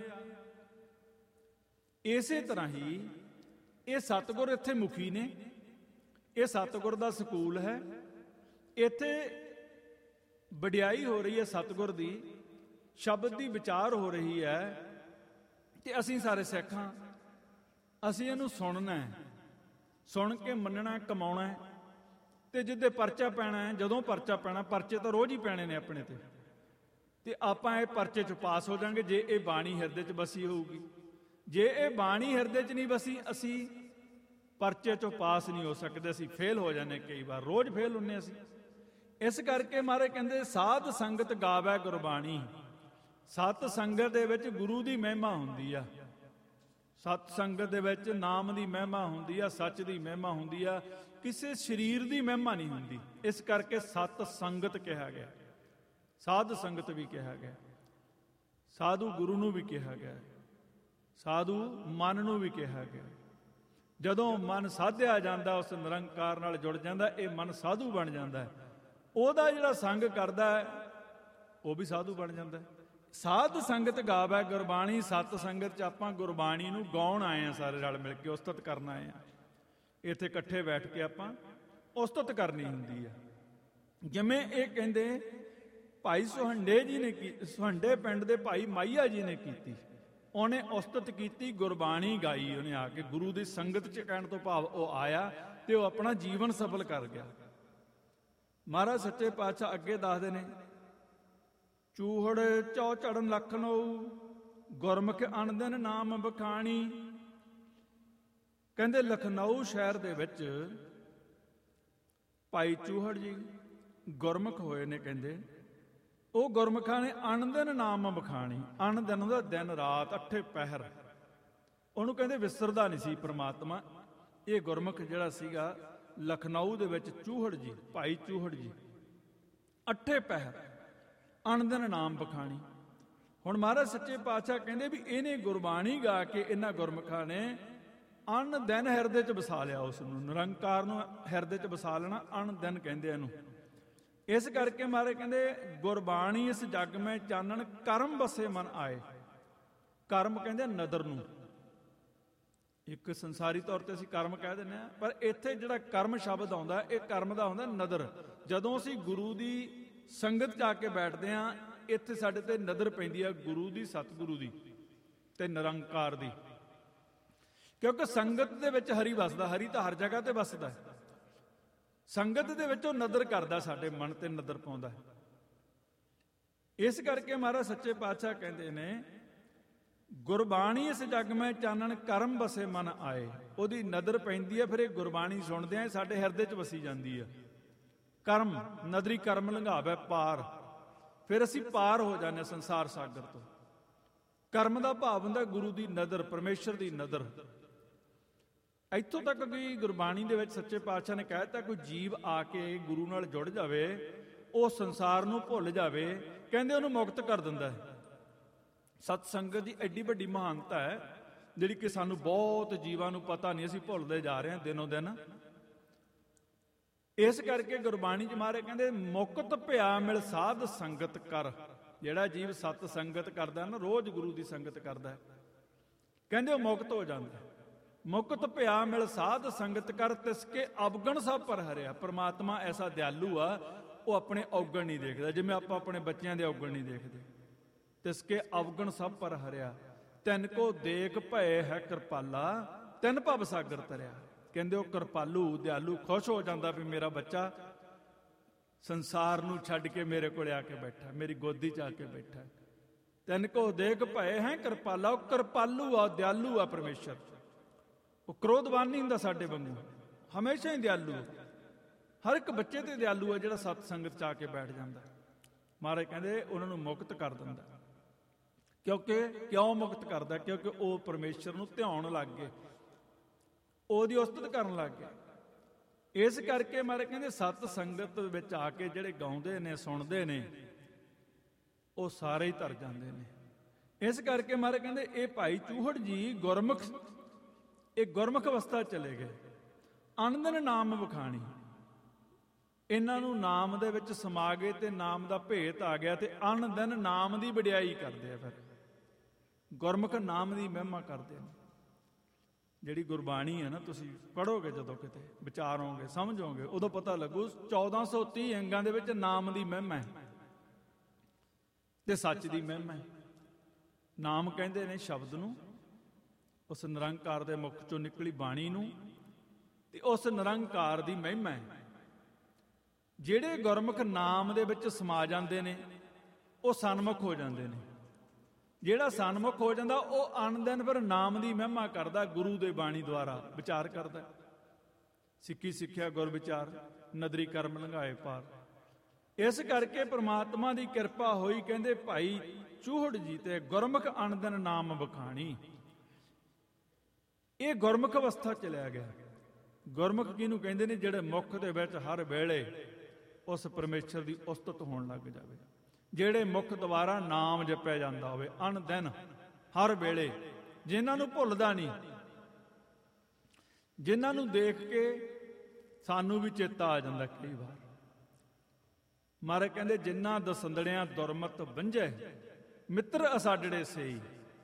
ਇਸੇ ਤਰ੍ਹਾਂ ਹੀ ਇਹ ਸਤਿਗੁਰ ਇੱਥੇ ਮੁਖੀ ਨੇ। ਇਹ ਸਤਿਗੁਰ ਦਾ ਸਕੂਲ ਹੈ। ਇੱਥੇ ਵਡਿਆਈ ਹੋ ਰਹੀ ਹੈ ਸਤਿਗੁਰ ਦੀ, ਸ਼ਬਦ ਦੀ ਵਿਚਾਰ ਹੋ ਰਹੀ ਹੈ। ਤੇ ਅਸੀਂ ਸਾਰੇ ਸਿੱਖ ਹਾਂ। ਅਸੀਂ ਇਹਨੂੰ ਸੁਣਨਾ ਹੈ, ਸੁਣ ਕੇ ਮੰਨਣਾ, ਕਮਾਉਣਾ। ਤੇ ਜਿੱਦੇ ਪਰਚਾ ਪੈਣਾ ਹੈ, ਜਦੋਂ ਪਰਚਾ ਪੈਣਾ, ਪਰਚੇ ਤਾਂ ਰੋਜ਼ ਹੀ ਪੈਣੇ ਨੇ ਆਪਣੇ ਤੇ ਆਪਾਂ ਇਹ ਪਰਚੇ 'ਚ ਪਾਸ ਹੋ ਜਾਾਂਗੇ ਜੇ ਇਹ ਬਾਣੀ ਹਿਰਦੇ 'ਚ ਬਸੀ ਹੋਊਗੀ। ਜੇ ਇਹ ਬਾਣੀ ਹਿਰਦੇ 'ਚ ਨਹੀਂ ਬਸੀ, ਅਸੀਂ ਪਰਚੇ 'ਚੋਂ ਪਾਸ ਨਹੀਂ ਹੋ ਸਕਦੇ। ਅਸੀਂ ਫੇਲ ਹੋ ਜਾਂਦੇ, ਕਈ ਵਾਰ ਰੋਜ਼ ਫੇਲ ਹੁੰਦੇ ਅਸੀਂ। ਇਸ ਕਰਕੇ ਮਹਾਰਾਜ ਕਹਿੰਦੇ ਸਾਧ ਸੰਗਤ ਗਾਵੈ ਗੁਰਬਾਣੀ। ਸਤ ਸੰਗਤ ਦੇ ਵਿੱਚ ਗੁਰੂ ਦੀ ਮਹਿਮਾ ਹੁੰਦੀ ਆ। ਸਤ ਸੰਗਤ ਦੇ ਵਿੱਚ ਨਾਮ ਦੀ ਮਹਿਮਾ ਹੁੰਦੀ ਆ, ਸੱਚ ਦੀ ਮਹਿਮਾ ਹੁੰਦੀ ਆ, ਕਿਸੇ ਸਰੀਰ ਦੀ ਮਹਿਮਾ ਨਹੀਂ ਹੁੰਦੀ। ਇਸ ਕਰਕੇ ਸਤ ਸੰਗਤ ਕਿਹਾ ਗਿਆ, ਸਾਧ ਸੰਗਤ ਵੀ ਕਿਹਾ ਗਿਆ, ਸਾਧੂ ਗੁਰੂ ਨੂੰ ਵੀ ਕਿਹਾ ਗਿਆ, ਸਾਧੂ ਮਨ ਨੂੰ ਵੀ ਕਿਹਾ ਗਿਆ। ਜਦੋਂ ਮਨ ਸਾਧਿਆ ਜਾਂਦਾ, ਉਸ ਨਿਰੰਕਾਰ ਨਾਲ ਜੁੜ ਜਾਂਦਾ, ਇਹ ਮਨ ਸਾਧੂ ਬਣ ਜਾਂਦਾ ਹੈ। ਉਹਦਾ ਜਿਹੜਾ ਸੰਗ ਕਰਦਾ ਹੈ ਉਹ ਵੀ ਸਾਧੂ ਬਣ ਜਾਂਦਾ ਹੈ। ਸਾਧ ਸੰਗਤ ਗਾਵੈ ਗੁਰਬਾਣੀ। ਸਤ ਸੰਗਤ 'ਚ ਆਪਾਂ ਗੁਰਬਾਣੀ ਨੂੰ ਗਾਉਣ ਆਏ ਹਾਂ, ਸਾਰੇ ਰਲ ਮਿਲ ਕੇ ਉਸਤਤ ਕਰਨ ਆਏ ਹਾਂ। ਇੱਥੇ ਇਕੱਠੇ ਬੈਠ ਕੇ ਆਪਾਂ ਉਸਤਤ ਕਰਨੀ ਹੁੰਦੀ ਆ। ਜਿਵੇਂ ਇਹ ਕਹਿੰਦੇ ਭਾਈ ਸੁਹੰਡੇ ਜੀ ਨੇ ਸੁਹੰਡੇ ਪਿੰਡ ਦੇ ਭਾਈ ਮਾਈਆ ਜੀ ਨੇ ਕੀਤੀ। ਉਹਨੇ ਉਸਤਤ ਕੀਤੀ, ਗੁਰਬਾਣੀ ਗਾਈ ਉਹਨੇ ਆ ਕੇ। ਗੁਰੂ ਦੀ ਸੰਗਤ 'ਚ ਕਹਿਣ ਤੋਂ ਭਾਵ ਉਹ ਆਇਆ ਤੇ ਉਹ ਆਪਣਾ ਜੀਵਨ ਸਫਲ ਕਰ ਗਿਆ। ਮਹਾਰਾਜ ਸੱਚੇ ਪਾਤਸ਼ਾਹ ਅੱਗੇ ਦੱਸਦੇ ਨੇ, ਚੂਹੜ ਚੌ ਚੜਨ ਲਖਨਊ, ਗੁਰਮੁਖ ਅਣਦਿਨ ਨਾਮ ਬਖਾਣੀ। ਕਹਿੰਦੇ ਲਖਨਊ ਸ਼ਹਿਰ ਦੇ ਵਿੱਚ ਭਾਈ ਚੂਹੜ ਜੀ ਗੁਰਮੁਖ ਹੋਏ ਨੇ। ਕਹਿੰਦੇ ਉਹ ਗੁਰਮੁਖਾਂ ਨੇ ਅਣਦਿਨ ਨਾਮ ਬਖਾਣੀ। ਅਣਦਿਨ ਦਾ ਦਿਨ ਰਾਤ, 8 ਪਹਿਰ। ਉਹਨੂੰ ਕਹਿੰਦੇ ਵਿਸਰਦਾ ਨਹੀਂ ਸੀ ਪ੍ਰਮਾਤਮਾ। ਇਹ ਗੁਰਮੁਖ ਜਿਹੜਾ ਸੀਗਾ ਲਖਨਊ ਦੇ ਵਿੱਚ, ਚੂਹੜ ਜੀ, ਭਾਈ ਚੂਹੜ ਜੀ, 8 ਪਹਿਰ ਅਣਦਿਨ ਨਾਮ ਬਖਾਣੀ। ਹੁਣ ਮਹਾਰਾਜ ਸੱਚੇ ਪਾਤਸ਼ਾਹ ਕਹਿੰਦੇ ਵੀ ਇਹਨੇ ਗੁਰਬਾਣੀ ਗਾ ਕੇ ਇਹਨਾਂ ਗੁਰਮੁਖਾਂ ਨੇ ਅਣਦਿਨ ਹਿਰਦੇ 'ਚ ਵਸਾ ਲਿਆ। ਉਸ ਨੂੰ ਨਿਰੰਕਾਰ ਨੂੰ ਹਿਰਦੇ 'ਚ ਵਸਾ ਲੈਣਾ, ਅਣਦਿਨ ਕਹਿੰਦੇ ਇਹਨੂੰ। ਇਸ ਕਰਕੇ ਮਹਾਰਾਜ ਕਹਿੰਦੇ ਗੁਰਬਾਣੀ ਇਸ ਜੱਗ ਮੈਂ ਚਾਨਣ, ਕਰਮ ਵਸੇ ਮਨ ਆਏ। ਕਰਮ ਕਹਿੰਦੇ ਨਦਰ ਨੂੰ। ਇੱਕ ਸੰਸਾਰੀ ਤੌਰ ਤੇ ਅਸੀਂ ਕਰਮ ਕਹਿ ਦਿੰਦੇ ਹਾਂ, ਪਰ ਇੱਥੇ ਜਿਹੜਾ ਕਰਮ ਸ਼ਬਦ ਆਉਂਦਾ ਇਹ ਕਰਮ ਦਾ ਹੁੰਦਾ ਨਦਰ। ਜਦੋਂ ਅਸੀਂ ਗੁਰੂ ਦੀ ਸੰਗਤ 'ਚ ਆ ਕੇ ਬੈਠਦੇ ਹਾਂ, ਇੱਥੇ ਸਾਡੇ ਤੇ ਨਦਰ ਪੈਂਦੀ ਆ ਗੁਰੂ ਦੀ, ਸਤਿਗੁਰੂ ਦੀ ਤੇ ਨਿਰੰਕਾਰ ਦੀ। ਕਿਉਂਕਿ ਸੰਗਤ ਦੇ ਵਿੱਚ ਹਰੀ ਵਸਦਾ। ਹਰੀ ਤਾਂ ਹਰ ਜਗ੍ਹਾ ਤੇ ਵਸਦਾ ਹੈ। ਸੰਗਤ ਦੇ ਵਿੱਚ ਉਹ ਨਦਰ ਕਰਦਾ, ਸਾਡੇ ਮਨ ਤੇ ਨਦਰ ਪਾਉਂਦਾ। ਇਸ ਕਰਕੇ ਮਹਾਰਾਜ ਸੱਚੇ ਪਾਤਸ਼ਾਹ ਕਹਿੰਦੇ ਨੇ, ਗੁਰਬਾਣੀ ਇਸ ਜਗ ਮੈਂ ਚਾਨਣ ਕਰਮ ਵਸੇ ਮਨ ਆਏ। ਉਹਦੀ ਨਦਰ ਪੈਂਦੀ ਹੈ, ਫਿਰ ਇਹ ਗੁਰਬਾਣੀ ਸੁਣਦੇ ਆ, ਸਾਡੇ ਹਿਰਦੇ 'ਚ ਵਸੀ ਜਾਂਦੀ ਹੈ। ਕਰਮ, ਨਦਰੀ ਕਰਮ ਲੰਘਾਵੇ ਪਾਰ, ਫਿਰ ਅਸੀਂ ਪਾਰ ਹੋ ਜਾਂਦੇ ਸੰਸਾਰ ਸਾਗਰ ਤੋਂ। ਕਰਮ ਦਾ ਭਾਵ ਹੁੰਦਾ ਗੁਰੂ ਦੀ ਨਦਰ, ਪਰਮੇਸ਼ਰ ਦੀ ਨਦਰ। ਇੱਥੋਂ ਤੱਕ ਕਿ ਗੁਰਬਾਣੀ ਦੇ ਵਿੱਚ ਸੱਚੇ ਪਾਤਸ਼ਾਹ ਨੇ ਕਹਿ ਦਿੱਤਾ, ਕੋਈ ਜੀਵ ਆ ਕੇ ਗੁਰੂ ਨਾਲ ਜੁੜ ਜਾਵੇ, ਉਹ ਸੰਸਾਰ ਨੂੰ ਭੁੱਲ ਜਾਵੇ, ਕਹਿੰਦੇ ਉਹਨੂੰ ਮੁਕਤ ਕਰ ਦਿੰਦਾ ਹੈ। ਸਤ ਸੰਗਤ ਦੀ ਐਡੀ ਵੱਡੀ ਮਹਾਨਤਾ ਹੈ, ਜਿਹੜੀ ਕਿ ਸਾਨੂੰ ਬਹੁਤ ਜੀਵਾਂ ਨੂੰ ਪਤਾ ਨਹੀਂ, ਅਸੀਂ ਭੁੱਲਦੇ ਜਾ ਰਹੇ ਹਾਂ ਦਿਨੋਂ ਦਿਨ। ਇਸ ਕਰਕੇ ਗੁਰਬਾਣੀ 'ਚ ਮਹਾਰਾਜ ਕਹਿੰਦੇ, ਮੁਕਤ ਭਿਆ ਮਿਲ ਸਾਧ ਸੰਗਤ ਕਰ। ਜਿਹੜਾ ਜੀਵ ਸਤ ਸੰਗਤ ਕਰਦਾ ਨਾ, ਰੋਜ਼ ਗੁਰੂ ਦੀ ਸੰਗਤ ਕਰਦਾ, ਕਹਿੰਦੇ ਉਹ ਮੁਕਤ ਹੋ ਜਾਂਦਾ। ਮੁਕਤ ਭਿਆ ਮਿਲ ਸਾਧ ਸੰਗਤ ਕਰ, ਤਿਸਕੇ ਅਵਗਣ ਸਭ ਪਰ ਹਰਿਆ। ਪਰਮਾਤਮਾ ਐਸਾ ਦਿਆਲੂ ਆ, ਉਹ ਆਪਣੇ ਔਗਣ ਨਹੀਂ ਦੇਖਦਾ, ਜਿਵੇਂ ਆਪਾਂ ਆਪਣੇ ਬੱਚਿਆਂ ਦੇ ਔਗਣ ਨਹੀਂ ਦੇਖਦੇ। ਤਿਸਕੇ ਅਵਗਣ ਸਭ ਪਰ ਹਰਿਆ, ਤਿੰਨ ਕੋ ਦੇਖ ਭਏ ਹੈ ਕਿਰਪਾਲਾ, ਤਿੰਨ ਭਵ ਸਾਗਰ ਤਰਿਆ। ਕਹਿੰਦੇ ਉਹ ਕਿਰਪਾਲੂ ਦਿਆਲੂ ਖੁਸ਼ ਹੋ ਜਾਂਦਾ ਵੀ ਮੇਰਾ ਬੱਚਾ ਸੰਸਾਰ ਨੂੰ ਛੱਡ ਕੇ ਮੇਰੇ ਕੋਲ ਆ ਕੇ ਬੈਠਾ, ਮੇਰੀ ਗੋਦੀ 'ਚ ਆ ਕੇ ਬੈਠਾ। ਤਿੰਨ ਕੋ ਦੇਖ ਭਏ ਹੈ ਕਿਰਪਾਲਾ, ਉਹ ਕਿਰਪਾਲੂ ਆ, ਦਿਆਲੂ ਆ ਪਰਮੇਸ਼ਰ। ਉਹ ਕ੍ਰੋਧਵਾਨ ਨਹੀਂ ਹੁੰਦਾ ਸਾਡੇ ਵਾਂਗੂ, ਹਮੇਸ਼ਾ ਹੀ ਦਿਆਲੂ। ਹਰ ਇੱਕ ਬੱਚੇ ਤੇ ਦਿਆਲੂ ਆ ਜਿਹੜਾ ਸਤ ਸੰਗਤ 'ਚ ਆ ਕੇ ਬੈਠ ਜਾਂਦਾ। ਮਹਾਰਾਜ ਕਹਿੰਦੇ ਉਹਨਾਂ ਨੂੰ ਮੁਕਤ ਕਰ ਦਿੰਦਾ। ਕਿਉਂ ਮੁਕਤ ਕਰਦਾ? ਕਿਉਂਕਿ ਉਹ ਪਰਮੇਸ਼ਰ ਨੂੰ ਧਿਆਉਣ ਲੱਗ ਗਏ, ਉਹਦੀ ਉਸਤਤ ਕਰਨ ਲੱਗ ਗਏ। ਇਸ ਕਰਕੇ ਮਹਾਰਾਜ ਕਹਿੰਦੇ ਸਤ ਸੰਗਤ ਵਿੱਚ ਆ ਕੇ ਜਿਹੜੇ ਗਾਉਂਦੇ ਨੇ, ਸੁਣਦੇ ਨੇ, ਉਹ ਸਾਰੇ ਹੀ ਤਰ ਜਾਂਦੇ ਨੇ। ਇਸ ਕਰਕੇ ਮਹਾਰਾਜ ਕਹਿੰਦੇ ਇਹ ਭਾਈ ਚੂਹੜ ਜੀ ਗੁਰਮੁਖ, ਇਹ ਗੁਰਮੁਖ ਅਵਸਥਾ ਚਲੇ ਗਏ। ਅਨੰਦਨ ਨਾਮ ਵਖਾਣੀ, ਇਹਨਾਂ ਨੂੰ ਨਾਮ ਦੇ ਵਿੱਚ ਸਮਾ ਗਏ ਤੇ ਨਾਮ ਦਾ ਭੇਤ ਆ ਗਿਆ, ਤੇ ਅਨੰਦਨ ਨਾਮ ਦੀ ਵਡਿਆਈ ਕਰਦੇ ਆ। ਫਿਰ ਗੁਰਮੁਖ ਨਾਮ ਦੀ ਮਹਿਮਾ ਕਰਦੇ ਨੇ। ਜਿਹੜੀ ਗੁਰਬਾਣੀ ਹੈ ਨਾ, ਤੁਸੀਂ ਪੜ੍ਹੋਗੇ ਜਦੋਂ ਕਿਤੇ, ਵਿਚਾਰੋਗੇ, ਸਮਝੋਗੇ, ਉਦੋਂ ਪਤਾ ਲੱਗੂ 1430 ਅੰਗਾਂ ਦੇ ਵਿੱਚ ਨਾਮ ਦੀ ਮਹਿਮਾ ਹੈ ਤੇ ਸੱਚ ਦੀ ਮਹਿਮਾ ਹੈ। ਨਾਮ ਕਹਿੰਦੇ ਨੇ ਸ਼ਬਦ ਨੂੰ, ਉਸ ਨਿਰੰਕਾਰ ਦੇ ਮੁਖ ਚੋਂ ਨਿਕਲੀ ਬਾਣੀ ਨੂੰ, ਤੇ ਉਸ ਨਿਰੰਕਾਰ ਦੀ ਮਹਿਮਾ ਹੈ। ਜਿਹੜੇ ਗੁਰਮੁਖ ਨਾਮ ਦੇ ਵਿੱਚ ਸਮਾ ਜਾਂਦੇ ਨੇ, ਉਹ ਸਨਮੁਖ ਹੋ ਜਾਂਦੇ ਨੇ। ਜਿਹੜਾ ਸਨਮੁਖ ਹੋ ਜਾਂਦਾ, ਉਹ ਅਨੰਦਨ ਫਿਰ ਨਾਮ ਦੀ ਮਹਿਮਾ ਕਰਦਾ, ਗੁਰੂ ਦੇ ਬਾਣੀ ਦੁਆਰਾ ਵਿਚਾਰ ਕਰਦਾ। ਸਿੱਖੀ ਸਿੱਖਿਆ ਗੁਰ ਵਿਚਾਰ, ਨਦਰੀ ਕਰਮ ਲੰਘਾਏ ਪਾਰ। ਇਸ ਕਰਕੇ ਪ੍ਰਮਾਤਮਾ ਦੀ ਕਿਰਪਾ ਹੋਈ, ਕਹਿੰਦੇ ਭਾਈ ਚੂਹੜ ਜੀ ਤੇ ਗੁਰਮੁਖ ਅਨੰਦਨ ਨਾਮ ਵਖਾਣੀ। ਇਹ ਗੁਰਮੁਖ ਅਵਸਥਾ ਚਲਿਆ ਗਿਆ। ਗੁਰਮੁਖ ਕਿਹਨੂੰ ਕਹਿੰਦੇ ਨੇ? ਜਿਹੜੇ ਮੁਖ ਦੇ ਵਿੱਚ ਹਰ ਵੇਲੇ ਉਸ ਪਰਮੇਸ਼ਰ ਦੀ ਉਸਤਤ ਹੋਣ ਲੱਗ ਜਾਵੇ, ਜਿਹੜੇ ਮੁਖ ਦੁਆਰਾ ਨਾਮ ਜਪਿਆ ਜਾਂਦਾ ਹੋਵੇ ਅਨ ਦਿਨ ਹਰ ਵੇਲੇ, ਜਿਨ੍ਹਾਂ ਨੂੰ ਭੁੱਲਦਾ ਨਹੀਂ, ਜਿਨ੍ਹਾਂ ਨੂੰ ਦੇਖ ਕੇ ਸਾਨੂੰ ਵੀ ਚੇਤਾ ਆ ਜਾਂਦਾ ਕਈ ਵਾਰ। ਮਹਾਰਾਜ ਕਹਿੰਦੇ ਜਿਨ੍ਹਾਂ ਦਸੰਦੜਿਆਂ ਦੁਰਮਤ ਵੰਝੈ, ਮਿੱਤਰ ਅਸਾਡੜੇ ਸਈ,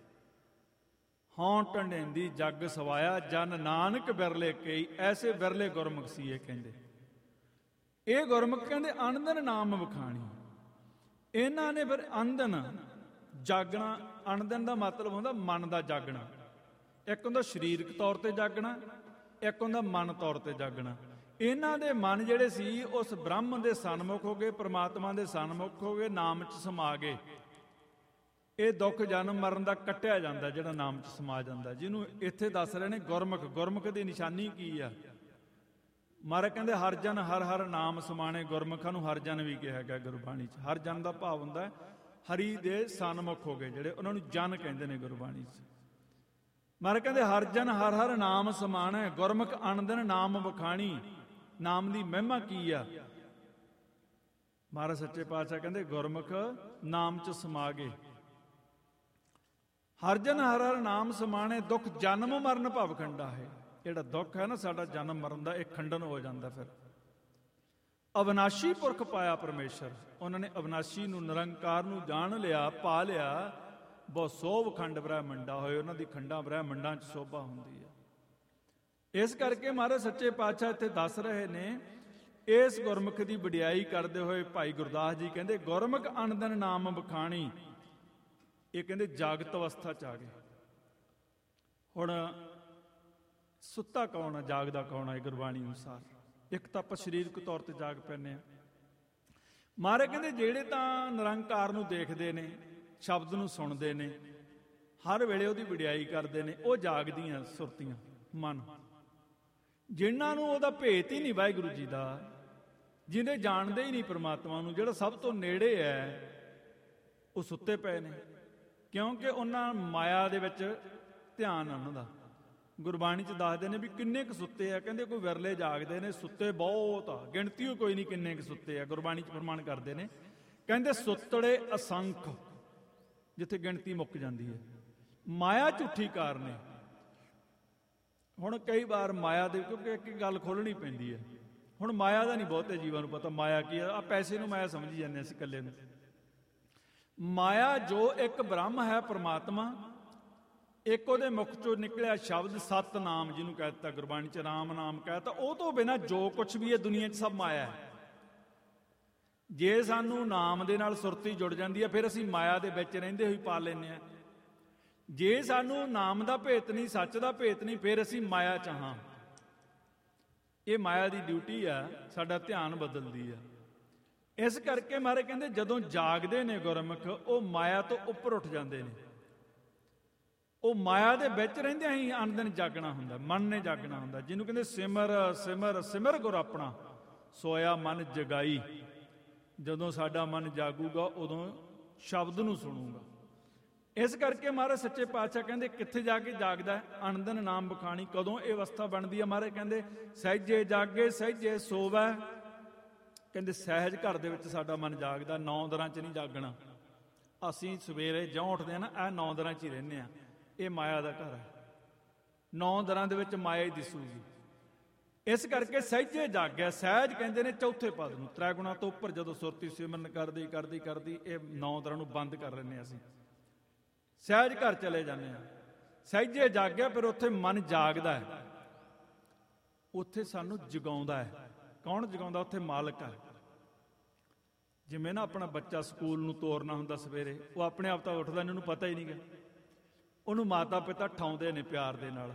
ਹੌਂ ਢੰਡੇਂਦੀ ਜੱਗ ਸਵਾਇਆ, ਜਨ ਨਾਨਕ ਬਿਰਲੇ ਕਈ। ਐਸੇ ਬਿਰਲੇ ਗੁਰਮੁਖ ਸੀ ਇਹ। ਕਹਿੰਦੇ ਇਹ ਗੁਰਮੁਖ ਕਹਿੰਦੇ ਅਨੰਦਨ ਨਾਮ ਵਖਾਣੀ। ਇਹਨਾਂ ਨੇ ਫਿਰ ਅਨੰਦਨ ਜਾਗਣਾ। ਅਨੰਦਨ ਦਾ ਮਤਲਬ ਹੁੰਦਾ ਮਨ ਦਾ ਜਾਗਣਾ। ਇੱਕ ਹੁੰਦਾ ਸਰੀਰਕ ਤੌਰ ਤੇ ਜਾਗਣਾ, ਇੱਕ ਹੁੰਦਾ ਮਨ ਤੌਰ ਤੇ ਜਾਗਣਾ। ਇਹਨਾਂ ਦੇ ਮਨ ਜਿਹੜੇ ਸੀ ਉਸ ਬ੍ਰਹਮ ਦੇ ਸਨਮੁਖ ਹੋ ਗਏ, ਪਰਮਾਤਮਾ ਦੇ ਸਨਮੁਖ ਹੋ ਗਏ, ਨਾਮ 'ਚ ਸਮਾ ਗਏ। ਇਹ ਦੁੱਖ ਜਨਮ ਮਰਨ ਦਾ ਕੱਟਿਆ ਜਾਂਦਾ ਜਿਹੜਾ ਨਾਮ 'ਚ ਸਮਾ ਜਾਂਦਾ, ਜਿਹਨੂੰ ਇੱਥੇ ਦੱਸ ਰਹੇ ਨੇ ਗੁਰਮੁਖ। ਗੁਰਮੁਖ ਦੀ ਨਿਸ਼ਾਨੀ ਕੀ ਆ? ਮਹਾਰਾਜ ਕਹਿੰਦੇ ਹਰ ਜਨ ਹਰ ਹਰ ਨਾਮ ਸਮਾਣੇ। ਗੁਰਮੁਖਾਂ ਨੂੰ ਹਰ ਜਨ ਵੀ ਕਿਹਾ ਗਿਆ ਗੁਰਬਾਣੀ 'ਚ। ਹਰ ਜਨ ਦਾ ਭਾਵ ਹੁੰਦਾ ਹਰੀ ਦੇ ਸਨਮੁਖ ਹੋ ਗਏ ਜਿਹੜੇ, ਉਹਨਾਂ ਨੂੰ ਜਨ ਕਹਿੰਦੇ ਨੇ ਗੁਰਬਾਣੀ 'ਚ। ਮਹਾਰਾਜ ਕਹਿੰਦੇ ਹਰ ਜਨ ਹਰ ਹਰ ਨਾਮ ਸਮਾਣੈ, ਗੁਰਮੁਖ ਅਨੰਦਨ ਨਾਮ ਵਖਾਣੀ। ਨਾਮ ਦੀ ਮਹਿਮਾ ਕੀ ਆ? ਮਹਾਰਾਜ ਸੱਚੇ ਪਾਤਸ਼ਾਹ ਕਹਿੰਦੇ ਗੁਰਮੁਖ ਨਾਮ 'ਚ ਸਮਾ ਗਏ। ਹਰ ਜਨ ਹਰ ਹਰ ਨਾਮ ਸਮਾਣੇ, ਦੁੱਖ ਜਨਮ ਮਰਨ ਭਵ ਖੰਡਾ ਹੈ। ਜਿਹੜਾ ਦੁੱਖ ਹੈ ਨਾ ਸਾਡਾ ਜਨਮ ਮਰਨ ਦਾ, ਇਹ ਖੰਡਨ ਹੋ ਜਾਂਦਾ। ਫਿਰ ਅਵਿਨਾਸ਼ੀ ਪੁਰਖ ਪਾਇਆ ਪਰਮੇਸ਼ਰ। ਉਹਨਾਂ ਨੇ ਅਵਿਨਾਸ਼ੀ ਨੂੰ, ਨਿਰੰਕਾਰ ਨੂੰ ਜਾਣ ਲਿਆ, ਪਾ ਲਿਆ। ਬਹੁਤ ਸੋਭ ਖੰਡ ਬ੍ਰਹਮੰਡਾ ਹੋਏ। ਉਹਨਾਂ ਦੀ ਖੰਡਾਂ ਬ੍ਰਹਮੰਡਾਂ 'ਚ ਸੋਭਾ ਹੁੰਦੀ ਹੈ। ਇਸ ਕਰਕੇ ਮਹਾਰਾਜ ਸੱਚੇ ਪਾਤਸ਼ਾਹ ਇੱਥੇ ਦੱਸ ਰਹੇ ਨੇ, ਇਸ ਗੁਰਮੁਖ ਦੀ ਵਡਿਆਈ ਕਰਦੇ ਹੋਏ ਭਾਈ ਗੁਰਦਾਸ ਜੀ ਕਹਿੰਦੇ ਗੁਰਮੁਖ ਅਨੰਦਨ ਨਾਮ ਵਖਾਣੀ। ਇਹ ਕਹਿੰਦੇ ਜਾਗਤ ਅਵਸਥਾ 'ਚ ਆ ਗਏ। ਹੁਣ ਸੁੱਤਾ ਕੌਣ ਆ, ਜਾਗਦਾ ਕੌਣ ਆ? ਗੁਰਬਾਣੀ ਅਨੁਸਾਰ ਇੱਕ ਤਾਂ ਆਪਾਂ ਸਰੀਰਕ ਤੌਰ ਤੇ ਜਾਗ ਪੈਂਦੇ ਹਾਂ। ਮਹਾਰਾਜ ਕਹਿੰਦੇ ਜਿਹੜੇ ਤਾਂ ਨਿਰੰਕਾਰ ਨੂੰ ਦੇਖਦੇ ਨੇ, ਸ਼ਬਦ ਨੂੰ ਸੁਣਦੇ ਨੇ, ਹਰ ਵੇਲੇ ਉਹਦੀ ਵਡਿਆਈ ਕਰਦੇ ਨੇ, ਉਹ ਜਾਗਦੀਆਂ ਸੁਰਤੀਆਂ ਮਨ। ਜਿਨ੍ਹਾਂ ਨੂੰ ਉਹਦਾ ਭੇਤ ਹੀ ਨਹੀਂ ਵਾਹਿਗੁਰੂ ਜੀ ਦਾ, ਜਿਹਨੇ ਜਾਣਦੇ ਹੀ ਨਹੀਂ ਪ੍ਰਮਾਤਮਾ ਨੂੰ, ਜਿਹੜਾ ਸਭ ਤੋਂ ਨੇੜੇ ਹੈ, ਉਹ ਸੁੱਤੇ ਪਏ ਨੇ, ਕਿਉਂਕਿ ਉਹਨਾਂ ਮਾਇਆ ਦੇ ਵਿੱਚ ਧਿਆਨ ਆ ਉਹਨਾਂ ਦਾ। ਗੁਰਬਾਣੀ 'ਚ ਦੱਸਦੇ ਨੇ ਵੀ ਕਿੰਨੇ ਕੁ ਸੁੱਤੇ ਆ, ਕਹਿੰਦੇ ਕੋਈ ਵਿਰਲੇ ਜਾਗਦੇ ਨੇ, ਸੁੱਤੇ ਬਹੁਤ ਆ, ਗਿਣਤੀ ਓ ਕੋਈ ਨਹੀਂ ਕਿੰਨੇ ਕੁ ਸੁੱਤੇ ਆ। ਗੁਰਬਾਣੀ 'ਚ ਪ੍ਰਮਾਣ ਕਰਦੇ ਨੇ, ਕਹਿੰਦੇ ਸੁੱਤੜੇ ਅਸੰਖ, ਜਿੱਥੇ ਗਿਣਤੀ ਮੁੱਕ ਜਾਂਦੀ ਹੈ। ਮਾਇਆ ਝੂਠੀ ਕਾਰਨ ਹੈ। ਹੁਣ ਕਈ ਵਾਰ ਮਾਇਆ ਦੇ, ਕਿਉਂਕਿ ਇੱਕ ਗੱਲ ਖੋਲ੍ਹਣੀ ਪੈਂਦੀ ਹੈ। ਹੁਣ ਮਾਇਆ ਦਾ ਨਹੀਂ ਬਹੁਤੇ ਜੀਵਾਂ ਨੂੰ ਪਤਾ ਮਾਇਆ ਕੀ ਹੈ। ਆ ਪੈਸੇ ਨੂੰ ਮਾਇਆ ਸਮਝੀ ਜਾਂਦੇ ਅਸੀਂ ਇਕੱਲੇ ਨੂੰ। ਮਾਇਆ ਜੋ ਇੱਕ ਬ੍ਰਹਮ ਹੈ ਪਰਮਾਤਮਾ, ਇੱਕ ਉਹਦੇ ਮੁਖ ਚੋਂ ਨਿਕਲਿਆ ਸ਼ਬਦ ਸਤਨਾਮ, ਜਿਹਨੂੰ ਕਹਿ ਦਿੱਤਾ ਗੁਰਬਾਣੀ 'ਚ ਰਾਮ ਨਾਮ ਕਹਿ ਦਿੱਤਾ, ਉਹ ਤੋਂ ਬਿਨਾਂ ਜੋ ਕੁਛ ਵੀ ਹੈ ਦੁਨੀਆ 'ਚ ਸਭ ਮਾਇਆ ਹੈ। ਜੇ ਸਾਨੂੰ ਨਾਮ ਦੇ ਨਾਲ ਸੁਰਤੀ ਜੁੜ ਜਾਂਦੀ ਹੈ, ਫਿਰ ਅਸੀਂ ਮਾਇਆ ਦੇ ਵਿੱਚ ਰਹਿੰਦੇ ਹੋਈ ਪਾ ਲੈਂਦੇ ਹਾਂ। ਜੇ ਸਾਨੂੰ ਨਾਮ ਦਾ ਭੇਤ ਨਹੀਂ, ਸੱਚ ਦਾ ਭੇਤ ਨਹੀਂ, ਫਿਰ ਅਸੀਂ ਮਾਇਆ 'ਚ ਹਾਂ। ਇਹ ਮਾਇਆ ਦੀ ਡਿਊਟੀ ਆ, ਸਾਡਾ ਧਿਆਨ ਬਦਲਦੀ ਆ। ਇਸ ਕਰਕੇ ਮਹਾਰਾਜ ਕਹਿੰਦੇ ਜਦੋਂ ਜਾਗਦੇ ਨੇ ਗੁਰਮੁਖ, ਉਹ ਮਾਇਆ ਤੋਂ ਉੱਪਰ ਉੱਠ ਜਾਂਦੇ ਨੇ। ਉਹ ਮਾਇਆ ਦੇ ਵਿੱਚ ਰਹਿੰਦਿਆਂ ਹੀ ਅਨੰਦਨ ਜਾਗਣਾ ਹੁੰਦਾ, ਮਨ ਨੇ ਜਾਗਣਾ ਹੁੰਦਾ। ਜਿਹਨੂੰ ਕਹਿੰਦੇ ਸਿਮਰ ਸਿਮਰ ਸਿਮਰ ਗੁਰ ਆਪਣਾ, ਸੋਇਆ ਮਨ ਜਗਾਈ। ਜਦੋਂ ਸਾਡਾ ਮਨ ਜਾਗੂਗਾ, ਉਦੋਂ ਸ਼ਬਦ ਨੂੰ ਸੁਣੂਗਾ। ਇਸ ਕਰਕੇ ਮਹਾਰਾਜ ਸੱਚੇ ਪਾਤਸ਼ਾਹ ਕਹਿੰਦੇ ਕਿੱਥੇ ਜਾ ਕੇ ਜਾਗਦਾ ਹੈ? ਅਨੰਦਨ ਨਾਮ ਬਖਾਣੀ। ਕਦੋਂ ਇਹ ਅਵਸਥਾ ਬਣਦੀ ਹੈ? ਮਹਾਰਾਜ ਕਹਿੰਦੇ ਸਹਿਜੇ ਜਾਗੇ ਸਹਿਜੇ ਸੋਵੈ। ਕਹਿੰਦੇ ਸਹਿਜ ਘਰ ਦੇ ਵਿੱਚ ਸਾਡਾ ਮਨ ਜਾਗਦਾ, 9 ਦਰਾਂ 'ਚ ਨਹੀਂ ਜਾਗਣਾ। ਅਸੀਂ ਸਵੇਰੇ ਜਿਉਂ ਉੱਠਦੇ ਹਾਂ ਨਾ, ਇਹ 9 ਦਰਾਂ 'ਚ ਹੀ ਰਹਿੰਦੇ ਹਾਂ। ਇਹ ਮਾਇਆ ਦਾ ਘਰ ਹੈ, 9 ਦਰਾਂ ਦੇ ਵਿੱਚ ਮਾਇਆ ਹੀ ਦਿਸੂਗੀ। ਇਸ ਕਰਕੇ ਸਹਿਜੇ ਜਾਗਿਆ। ਸਹਿਜ ਕਹਿੰਦੇ ਨੇ ਚੌਥੇ ਪਦ ਨੂੰ। ਤ੍ਰੈਗੁਣਾ ਤੋਂ ਉੱਪਰ ਜਦੋਂ ਸੁਰਤੀ ਸਿਮਰਨ ਕਰਦੀ ਕਰਦੀ ਕਰਦੀ ਇਹ 9 ਦਰਾਂ ਨੂੰ ਬੰਦ ਕਰ ਲੈਂਦੇ ਹਾਂ ਅਸੀਂ, ਸਹਿਜ ਘਰ ਚਲੇ ਜਾਂਦੇ ਹਾਂ। ਸਹਿਜੇ ਜਾਗਿਆ, ਫਿਰ ਉੱਥੇ ਮਨ ਜਾਗਦਾ ਹੈ, ਉੱਥੇ ਸਾਨੂੰ ਜਗਾਉਂਦਾ ਹੈ। ਕੌਣ ਜਗਾਉਂਦਾ? ਉੱਥੇ ਮਾਲਕ ਹੈ। ਜਿਵੇਂ ਨਾ ਆਪਣਾ ਬੱਚਾ ਸਕੂਲ ਨੂੰ ਤੋਰਨਾ ਹੁੰਦਾ ਸਵੇਰੇ, ਉਹ ਆਪਣੇ ਆਪ ਤਾਂ ਉੱਠਦਾ, ਇਹਨੂੰ ਪਤਾ ਹੀ ਨਹੀਂ ਗਾ। ਉਹਨੂੰ ਮਾਤਾ ਪਿਤਾ ਠਾਉਂਦੇ ਨੇ ਪਿਆਰ ਦੇ ਨਾਲ।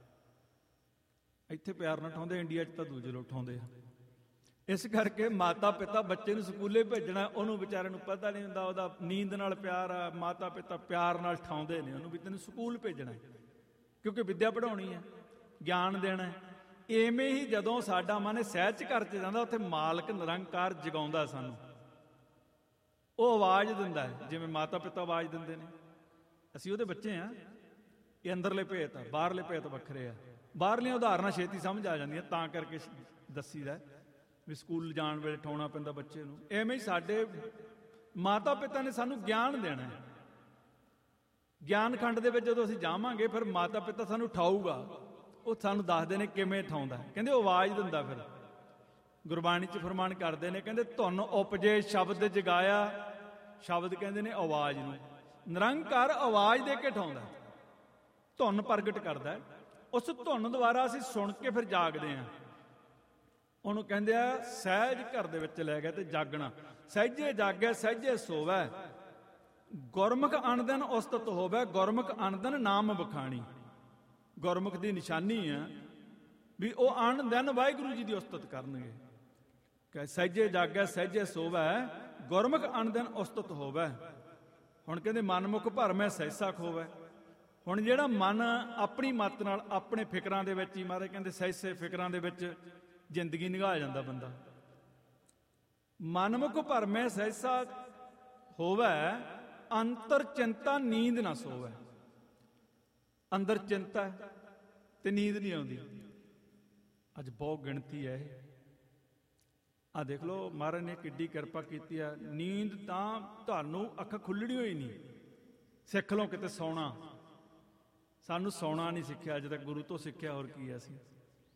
ਇੱਥੇ ਪਿਆਰ ਨਾਲ ਠਾਉਂਦੇ, ਇੰਡੀਆ 'ਚ ਤਾਂ ਦੂਜੇ ਲੋਕ ਠਾਉਂਦੇ ਆ। ਇਸ ਕਰਕੇ ਮਾਤਾ ਪਿਤਾ ਬੱਚੇ ਨੂੰ ਸਕੂਲੇ ਭੇਜਣਾ, ਉਹਨੂੰ ਵਿਚਾਰੇ ਨੂੰ ਪਤਾ ਨਹੀਂ ਹੁੰਦਾ। ਉਹਦਾ ਨੀਂਦ ਨਾਲ ਪਿਆਰ ਆ, ਮਾਤਾ ਪਿਤਾ ਪਿਆਰ ਨਾਲ ਠਾਉਂਦੇ ਨੇ ਉਹਨੂੰ ਵੀ ਤੈਨੂੰ ਸਕੂਲ ਭੇਜਣਾ, ਕਿਉਂਕਿ ਵਿੱਦਿਆ ਪੜ੍ਹਾਉਣੀ ਹੈ, ਗਿਆਨ ਦੇਣਾ ਹੈ। ਇਵੇਂ ਹੀ ਜਦੋਂ ਸਾਡਾ ਮਨ ਸਹਿਜ ਘਰ 'ਚ ਜਾਂਦਾ, ਉੱਥੇ ਮਾਲਕ ਨਿਰੰਕਾਰ ਜਗਾਉਂਦਾ ਸਾਨੂੰ। ਉਹ ਆਵਾਜ਼ ਦਿੰਦਾ ਹੈ, ਜਿਵੇਂ ਮਾਤਾ ਪਿਤਾ ਆਵਾਜ਼ ਦਿੰਦੇ ਨੇ। ਅਸੀਂ ਉਹਦੇ ਬੱਚੇ ਹਾਂ। ਇਹ ਅੰਦਰਲੇ ਭੇਤ ਆ, ਬਾਹਰਲੇ ਭੇਤ ਵੱਖਰੇ ਆ। ਬਾਹਰਲੀਆਂ ਉਦਾਹਰਨਾਂ ਛੇਤੀ ਸਮਝ ਆ ਜਾਂਦੀਆਂ, ਤਾਂ ਕਰਕੇ ਦੱਸੀਦਾ ਵੀ ਸਕੂਲ ਜਾਣ ਵੇਲੇ ਠਾਉਣਾ ਪੈਂਦਾ ਬੱਚੇ ਨੂੰ। ਐਵੇਂ ਹੀ ਸਾਡੇ ਮਾਤਾ ਪਿਤਾ ਨੇ ਸਾਨੂੰ ਗਿਆਨ ਦੇਣਾ ਹੈ। ਗਿਆਨ ਖੰਡ ਦੇ ਵਿੱਚ ਜਦੋਂ ਅਸੀਂ ਜਾਵਾਂਗੇ, ਫਿਰ ਮਾਤਾ ਪਿਤਾ ਸਾਨੂੰ ਠਾਊਗਾ। ਉਹ ਸਾਨੂੰ ਦੱਸਦੇ ਨੇ ਕਿਵੇਂ ਠਾਉਂਦਾ। ਕਹਿੰਦੇ ਉਹ ਆਵਾਜ਼ ਦਿੰਦਾ। ਫਿਰ ਗੁਰਬਾਣੀ 'ਚ ਫਰਮਾਨ ਕਰਦੇ ਨੇ, ਕਹਿੰਦੇ ਧੁਨ ਉਪਜੇ ਸ਼ਬਦ ਜਗਾਇਆ। ਸ਼ਬਦ ਕਹਿੰਦੇ ਨੇ ਆਵਾਜ਼ ਨੂੰ। ਨਿਰੰਕਾਰ ਆਵਾਜ਼ ਦੇ ਕੇ ਠਾਉਂਦਾ, ਧੁਨ ਪ੍ਰਗਟ ਕਰਦਾ। ਉਸ ਧੁਨ ਦੁਆਰਾ ਅਸੀਂ ਸੁਣ ਕੇ ਫਿਰ ਜਾਗਦੇ ਹਾਂ। ਉਹਨੂੰ ਕਹਿੰਦੇ ਆ ਸਹਿਜ ਘਰ ਦੇ ਵਿੱਚ ਲੈ ਗਿਆ ਤੇ ਜਾਗਣਾ। ਸਹਿਜੇ ਜਾਗੈ ਸਹਿਜੇ ਸੋਵੈ, ਗੁਰਮੁਖ ਅਨੰਦਨ ਉਸਤਤ ਹੋਵੈ। ਗੁਰਮੁਖ ਅਨੰਦਨ ਨਾਮ ਬਖਾਣੀ। ਗੁਰਮੁਖ ਦੀ ਨਿਸ਼ਾਨੀ ਆ ਵੀ ਉਹ ਅਨੰਦਨ ਵਾਹਿਗੁਰੂ ਜੀ ਦੀ ਉਸਤਤ ਕਰਨਗੇ। ਕਿ ਸਹਿਜੇ ਜਾਗੈ ਸਹਿਜੇ ਸੋਵੈ, ਗੁਰਮੁਖ ਅਨੰਦਨ ਉਸਤਤ ਹੋਵੈ। ਹੁਣ ਕਹਿੰਦੇ ਮਨਮੁਖ ਭਰਮੈ ਸਹਿਸਾ ਖੋਵੈ। ਹੁਣ ਜਿਹੜਾ ਮਨ ਆਪਣੀ ਮੱਤ ਨਾਲ ਆਪਣੇ ਫਿਕਰਾਂ ਦੇ ਵਿੱਚ ਹੀ, ਮਹਾਰਾਜ ਕਹਿੰਦੇ ਸਹਿਸੇ ਫਿਕਰਾਂ ਦੇ ਵਿੱਚ ਜ਼ਿੰਦਗੀ ਨਿਗਾਹ ਜਾਂਦਾ ਬੰਦਾ। ਮਨਮੁਖ ਭਰਮੈ ਸਹਿਸਾ ਹੋਵੈ, ਅੰਤਰ ਚਿੰਤਾ ਨੀਂਦ ਨਾ ਸੋਵੈ। ਅੰਦਰ ਚਿੰਤਾ ਤੇ ਨੀਂਦ ਨਹੀਂ ਆਉਂਦੀ। ਅੱਜ ਬਹੁਤ ਗਿਣਤੀ ਹੈ ਇਹ। ਆ ਦੇਖ ਲਓ, ਮਹਾਰਾਜ ਨੇ ਕਿੱਡੀ ਕਿਰਪਾ ਕੀਤੀ ਆ। ਨੀਂਦ ਤਾਂ ਤੁਹਾਨੂੰ ਅੱਖ ਖੁੱਲਣੀ ਹੋਈ ਨਹੀਂ। ਸਿੱਖ ਲਓ ਕਿਤੇ ਸੌਣਾ। ਸਾਨੂੰ ਸੌਣਾ ਨਹੀਂ ਸਿੱਖਿਆ ਅਜੇ ਤੱਕ, ਗੁਰੂ ਤੋਂ ਸਿੱਖਿਆ। ਹੋਰ ਕੀ ਹੈ? ਅਸੀਂ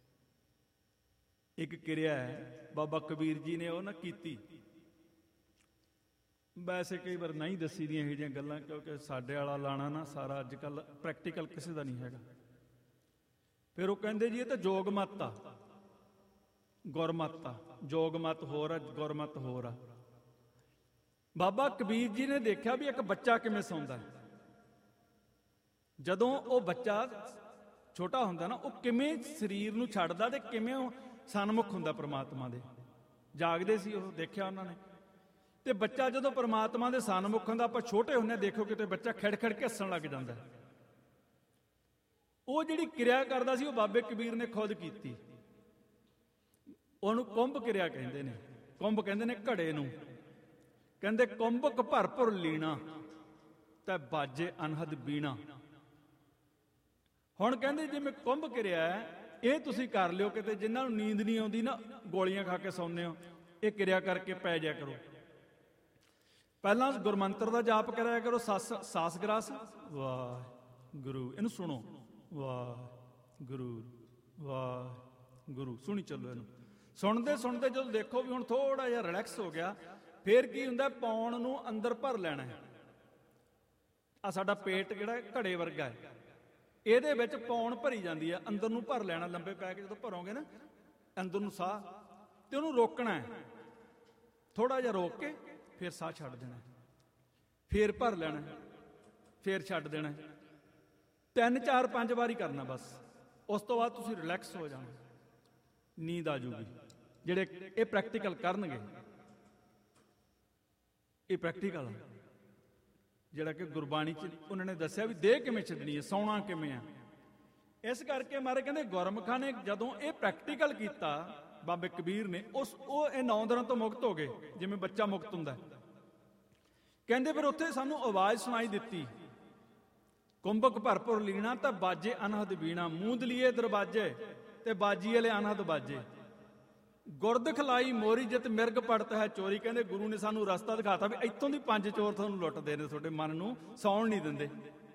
ਇੱਕ ਕਿਰਿਆ ਹੈ ਬਾਬਾ ਕਬੀਰ ਜੀ ਨੇ ਉਹ ਨਾ ਕੀਤੀ। ਵੈਸੇ ਕਈ ਵਾਰ ਨਹੀਂ ਦੱਸੀ ਦੀਆਂ ਇਹੋ ਜਿਹੀਆਂ ਗੱਲਾਂ, ਕਿਉਂਕਿ ਸਾਡੇ ਵਾਲਾ ਲਾਣਾ ਨਾ ਸਾਰਾ ਅੱਜ ਕੱਲ੍ਹ ਪ੍ਰੈਕਟੀਕਲ ਕਿਸੇ ਦਾ ਨਹੀਂ ਹੈਗਾ। ਫਿਰ ਉਹ ਕਹਿੰਦੇ ਜੀ ਇਹ ਤਾਂ ਜੋਗ ਮੱਤ ਆ, ਗੁਰਮੱਤ ਆ। ਜੋਗ ਮੱਤ ਹੋਰ ਆ, ਗੁਰਮੱਤ ਹੋਰ ਆ। ਬਾਬਾ ਕਬੀਰ ਜੀ ਨੇ ਦੇਖਿਆ ਵੀ ਇੱਕ ਬੱਚਾ ਕਿਵੇਂ ਸੌਂਦਾ। ਜਦੋਂ ਉਹ ਬੱਚਾ ਛੋਟਾ ਹੁੰਦਾ ਨਾ, ਉਹ ਕਿਵੇਂ ਸਰੀਰ ਨੂੰ ਛੱਡਦਾ ਤੇ ਕਿਵੇਂ ਸਨਮੁਖ ਹੁੰਦਾ ਪ੍ਰਮਾਤਮਾ ਦੇ। ਜਾਗਦੇ ਸੀ ਉਹ, ਦੇਖਿਆ ਉਹਨਾਂ ਨੇ। ਤੇ ਬੱਚਾ ਜਦੋਂ ਪ੍ਰਮਾਤਮਾ ਦੇ ਸਨਮੁਖ ਹੁੰਦਾ, ਆਪਾਂ ਛੋਟੇ ਹੁੰਦੇ ਦੇਖੋ ਕਿਤੇ ਬੱਚਾ ਖਿੜ ਖਿੜ ਕੇ ਹੱਸਣ ਲੱਗ ਜਾਂਦਾ। ਉਹ ਜਿਹੜੀ ਕਿਰਿਆ ਕਰਦਾ ਸੀ ਉਹ ਬਾਬੇ ਕਬੀਰ ਨੇ ਖੁਦ ਕੀਤੀ। ਉਹਨੂੰ ਕੁੰਭ ਕਿਰਿਆ ਕਹਿੰਦੇ ਨੇ। ਕੁੰਭ ਕਹਿੰਦੇ ਨੇ ਘੜੇ ਨੂੰ। ਕਹਿੰਦੇ ਕੁੰਭਕ ਭਰਪੁਰ ਲੀਣਾ ਤੇ ਬਾਜੇ ਅਨਹਦ ਬੀਣਾ। ਹੁਣ ਕਹਿੰਦੇ ਜਿਵੇਂ ਕੁੰਭ ਕਿਰਿਆ ਹੈ, ਇਹ ਤੁਸੀਂ ਕਰ ਲਿਓ। ਕਿਤੇ ਜਿਨ੍ਹਾਂ ਨੂੰ ਨੀਂਦ ਨਹੀਂ ਆਉਂਦੀ ਨਾ, ਗੋਲੀਆਂ ਖਾ ਕੇ ਸੌਂਦੇ ਹੋ, ਇਹ ਕਿਰਿਆ ਕਰਕੇ ਪੈ ਜਾਇਆ ਕਰੋ। ਪਹਿਲਾਂ ਗੁਰਮੰਤਰ ਦਾ ਜਾਪ ਕਰਿਆ ਕਰੋ, ਸਾਸ ਗਰਾਸ ਵਾਹ ਗੁਰੂ, ਇਹਨੂੰ ਸੁਣੋ, ਵਾਹ ਗੁਰੂ ਵਾਹ ਗੁਰੂ, ਸੁਣੀ ਚੱਲੋ ਇਹਨੂੰ। ਸੁਣਦੇ ਸੁਣਦੇ ਜਦੋਂ ਦੇਖੋ ਵੀ ਹੁਣ ਥੋੜਾ ਜਿਹਾ ਰਿਲੈਕਸ ਹੋ ਗਿਆ, ਫੇਰ ਕੀ ਹੁੰਦਾ, ਪੌਣ ਨੂੰ ਅੰਦਰ ਭਰ ਲੈਣਾ ਹੈ। ਆ ਸਾਡਾ ਪੇਟ ਜਿਹੜਾ ਘੜੇ ਵਰਗਾ ਹੈ, ਇਹਦੇ ਵਿੱਚ ਪੌਣ ਭਰੀ ਜਾਂਦੀ ਹੈ, ਅੰਦਰ ਨੂੰ ਭਰ ਲੈਣਾ। ਲੰਬੇ ਪੈ ਕੇ ਜਦੋਂ ਭਰੋਗੇ ਨਾ ਅੰਦਰ ਨੂੰ ਸਾਹ, ਤੇ ਉਹਨੂੰ ਰੋਕਣਾ ਹੈ। ਥੋੜਾ ਜਿਹਾ ਰੋਕ ਕੇ ਫਿਰ ਸਾਹ ਛੱਡ ਦੇਣਾ, ਫੇਰ ਭਰ ਲੈਣਾ, ਫੇਰ ਛੱਡ ਦੇਣਾ। 3 4 5 ਵਾਰੀ ਕਰਨਾ ਬਸ। ਉਸ ਤੋਂ ਬਾਅਦ ਤੁਸੀਂ ਰਿਲੈਕਸ ਹੋ ਜਾਣਾ, ਨੀਂਦ ਆ ਜੂਗੀ। ਜਿਹੜੇ ਇਹ ਪ੍ਰੈਕਟੀਕਲ ਕਰਨਗੇ, ਇਹ ਪ੍ਰੈਕਟੀਕਲ ਜਿਹੜਾ ਕਿ ਗੁਰਬਾਣੀ 'ਚ ਉਹਨਾਂ ਨੇ ਦੱਸਿਆ ਵੀ ਦੇਹ ਕਿਵੇਂ ਛੱਡਣੀ ਹੈ, ਸੌਣਾ ਕਿਵੇਂ ਆ। ਇਸ ਕਰਕੇ ਮਾਰੇ ਕਹਿੰਦੇ ਗੁਰਮੁਖਾਂ ਨੇ ਜਦੋਂ ਇਹ ਪ੍ਰੈਕਟੀਕਲ ਕੀਤਾ, ਬਾਬੇ ਕਬੀਰ ਨੇ, ਉਹ ਇਹ 9 ਦਿਨਾਂ ਤੋਂ ਮੁਕਤ ਹੋ ਗਏ, ਜਿਵੇਂ ਬੱਚਾ ਮੁਕਤ ਹੁੰਦਾ। ਕਹਿੰਦੇ ਫਿਰ ਉੱਥੇ ਸਾਨੂੰ ਆਵਾਜ਼ ਸੁਣਾਈ ਦਿੱਤੀ, ਕੁੰਭਕ ਭਰਪੁਰ ਲੀਣਾ ਤਾਂ ਬਾਜੇ ਅਨਹਦ ਬੀਣਾ। ਮੂੰਦਲੀਏ ਦਰਵਾਜੇ ਤੇ ਬਾਜੀ ਵਾਲੇ ਅਨਹਦ ਬਾਜੇ। ਗੁਰਦ ਖਲਾਈ ਮੋਰੀ ਜਿਤ ਮਿਰਗ ਪੜਤ ਹੈ ਚੋਰੀ। ਕਹਿੰਦੇ ਗੁਰੂ ਨੇ ਸਾਨੂੰ ਰਸਤਾ ਦਿਖਾਤਾ ਵੀ ਇੱਥੋਂ ਦੀ 5 ਚੋਰ ਤੁਹਾਨੂੰ ਲੁੱਟਦੇ ਨੇ, ਤੁਹਾਡੇ ਮਨ ਨੂੰ ਸੌਣ ਨਹੀਂ ਦਿੰਦੇ।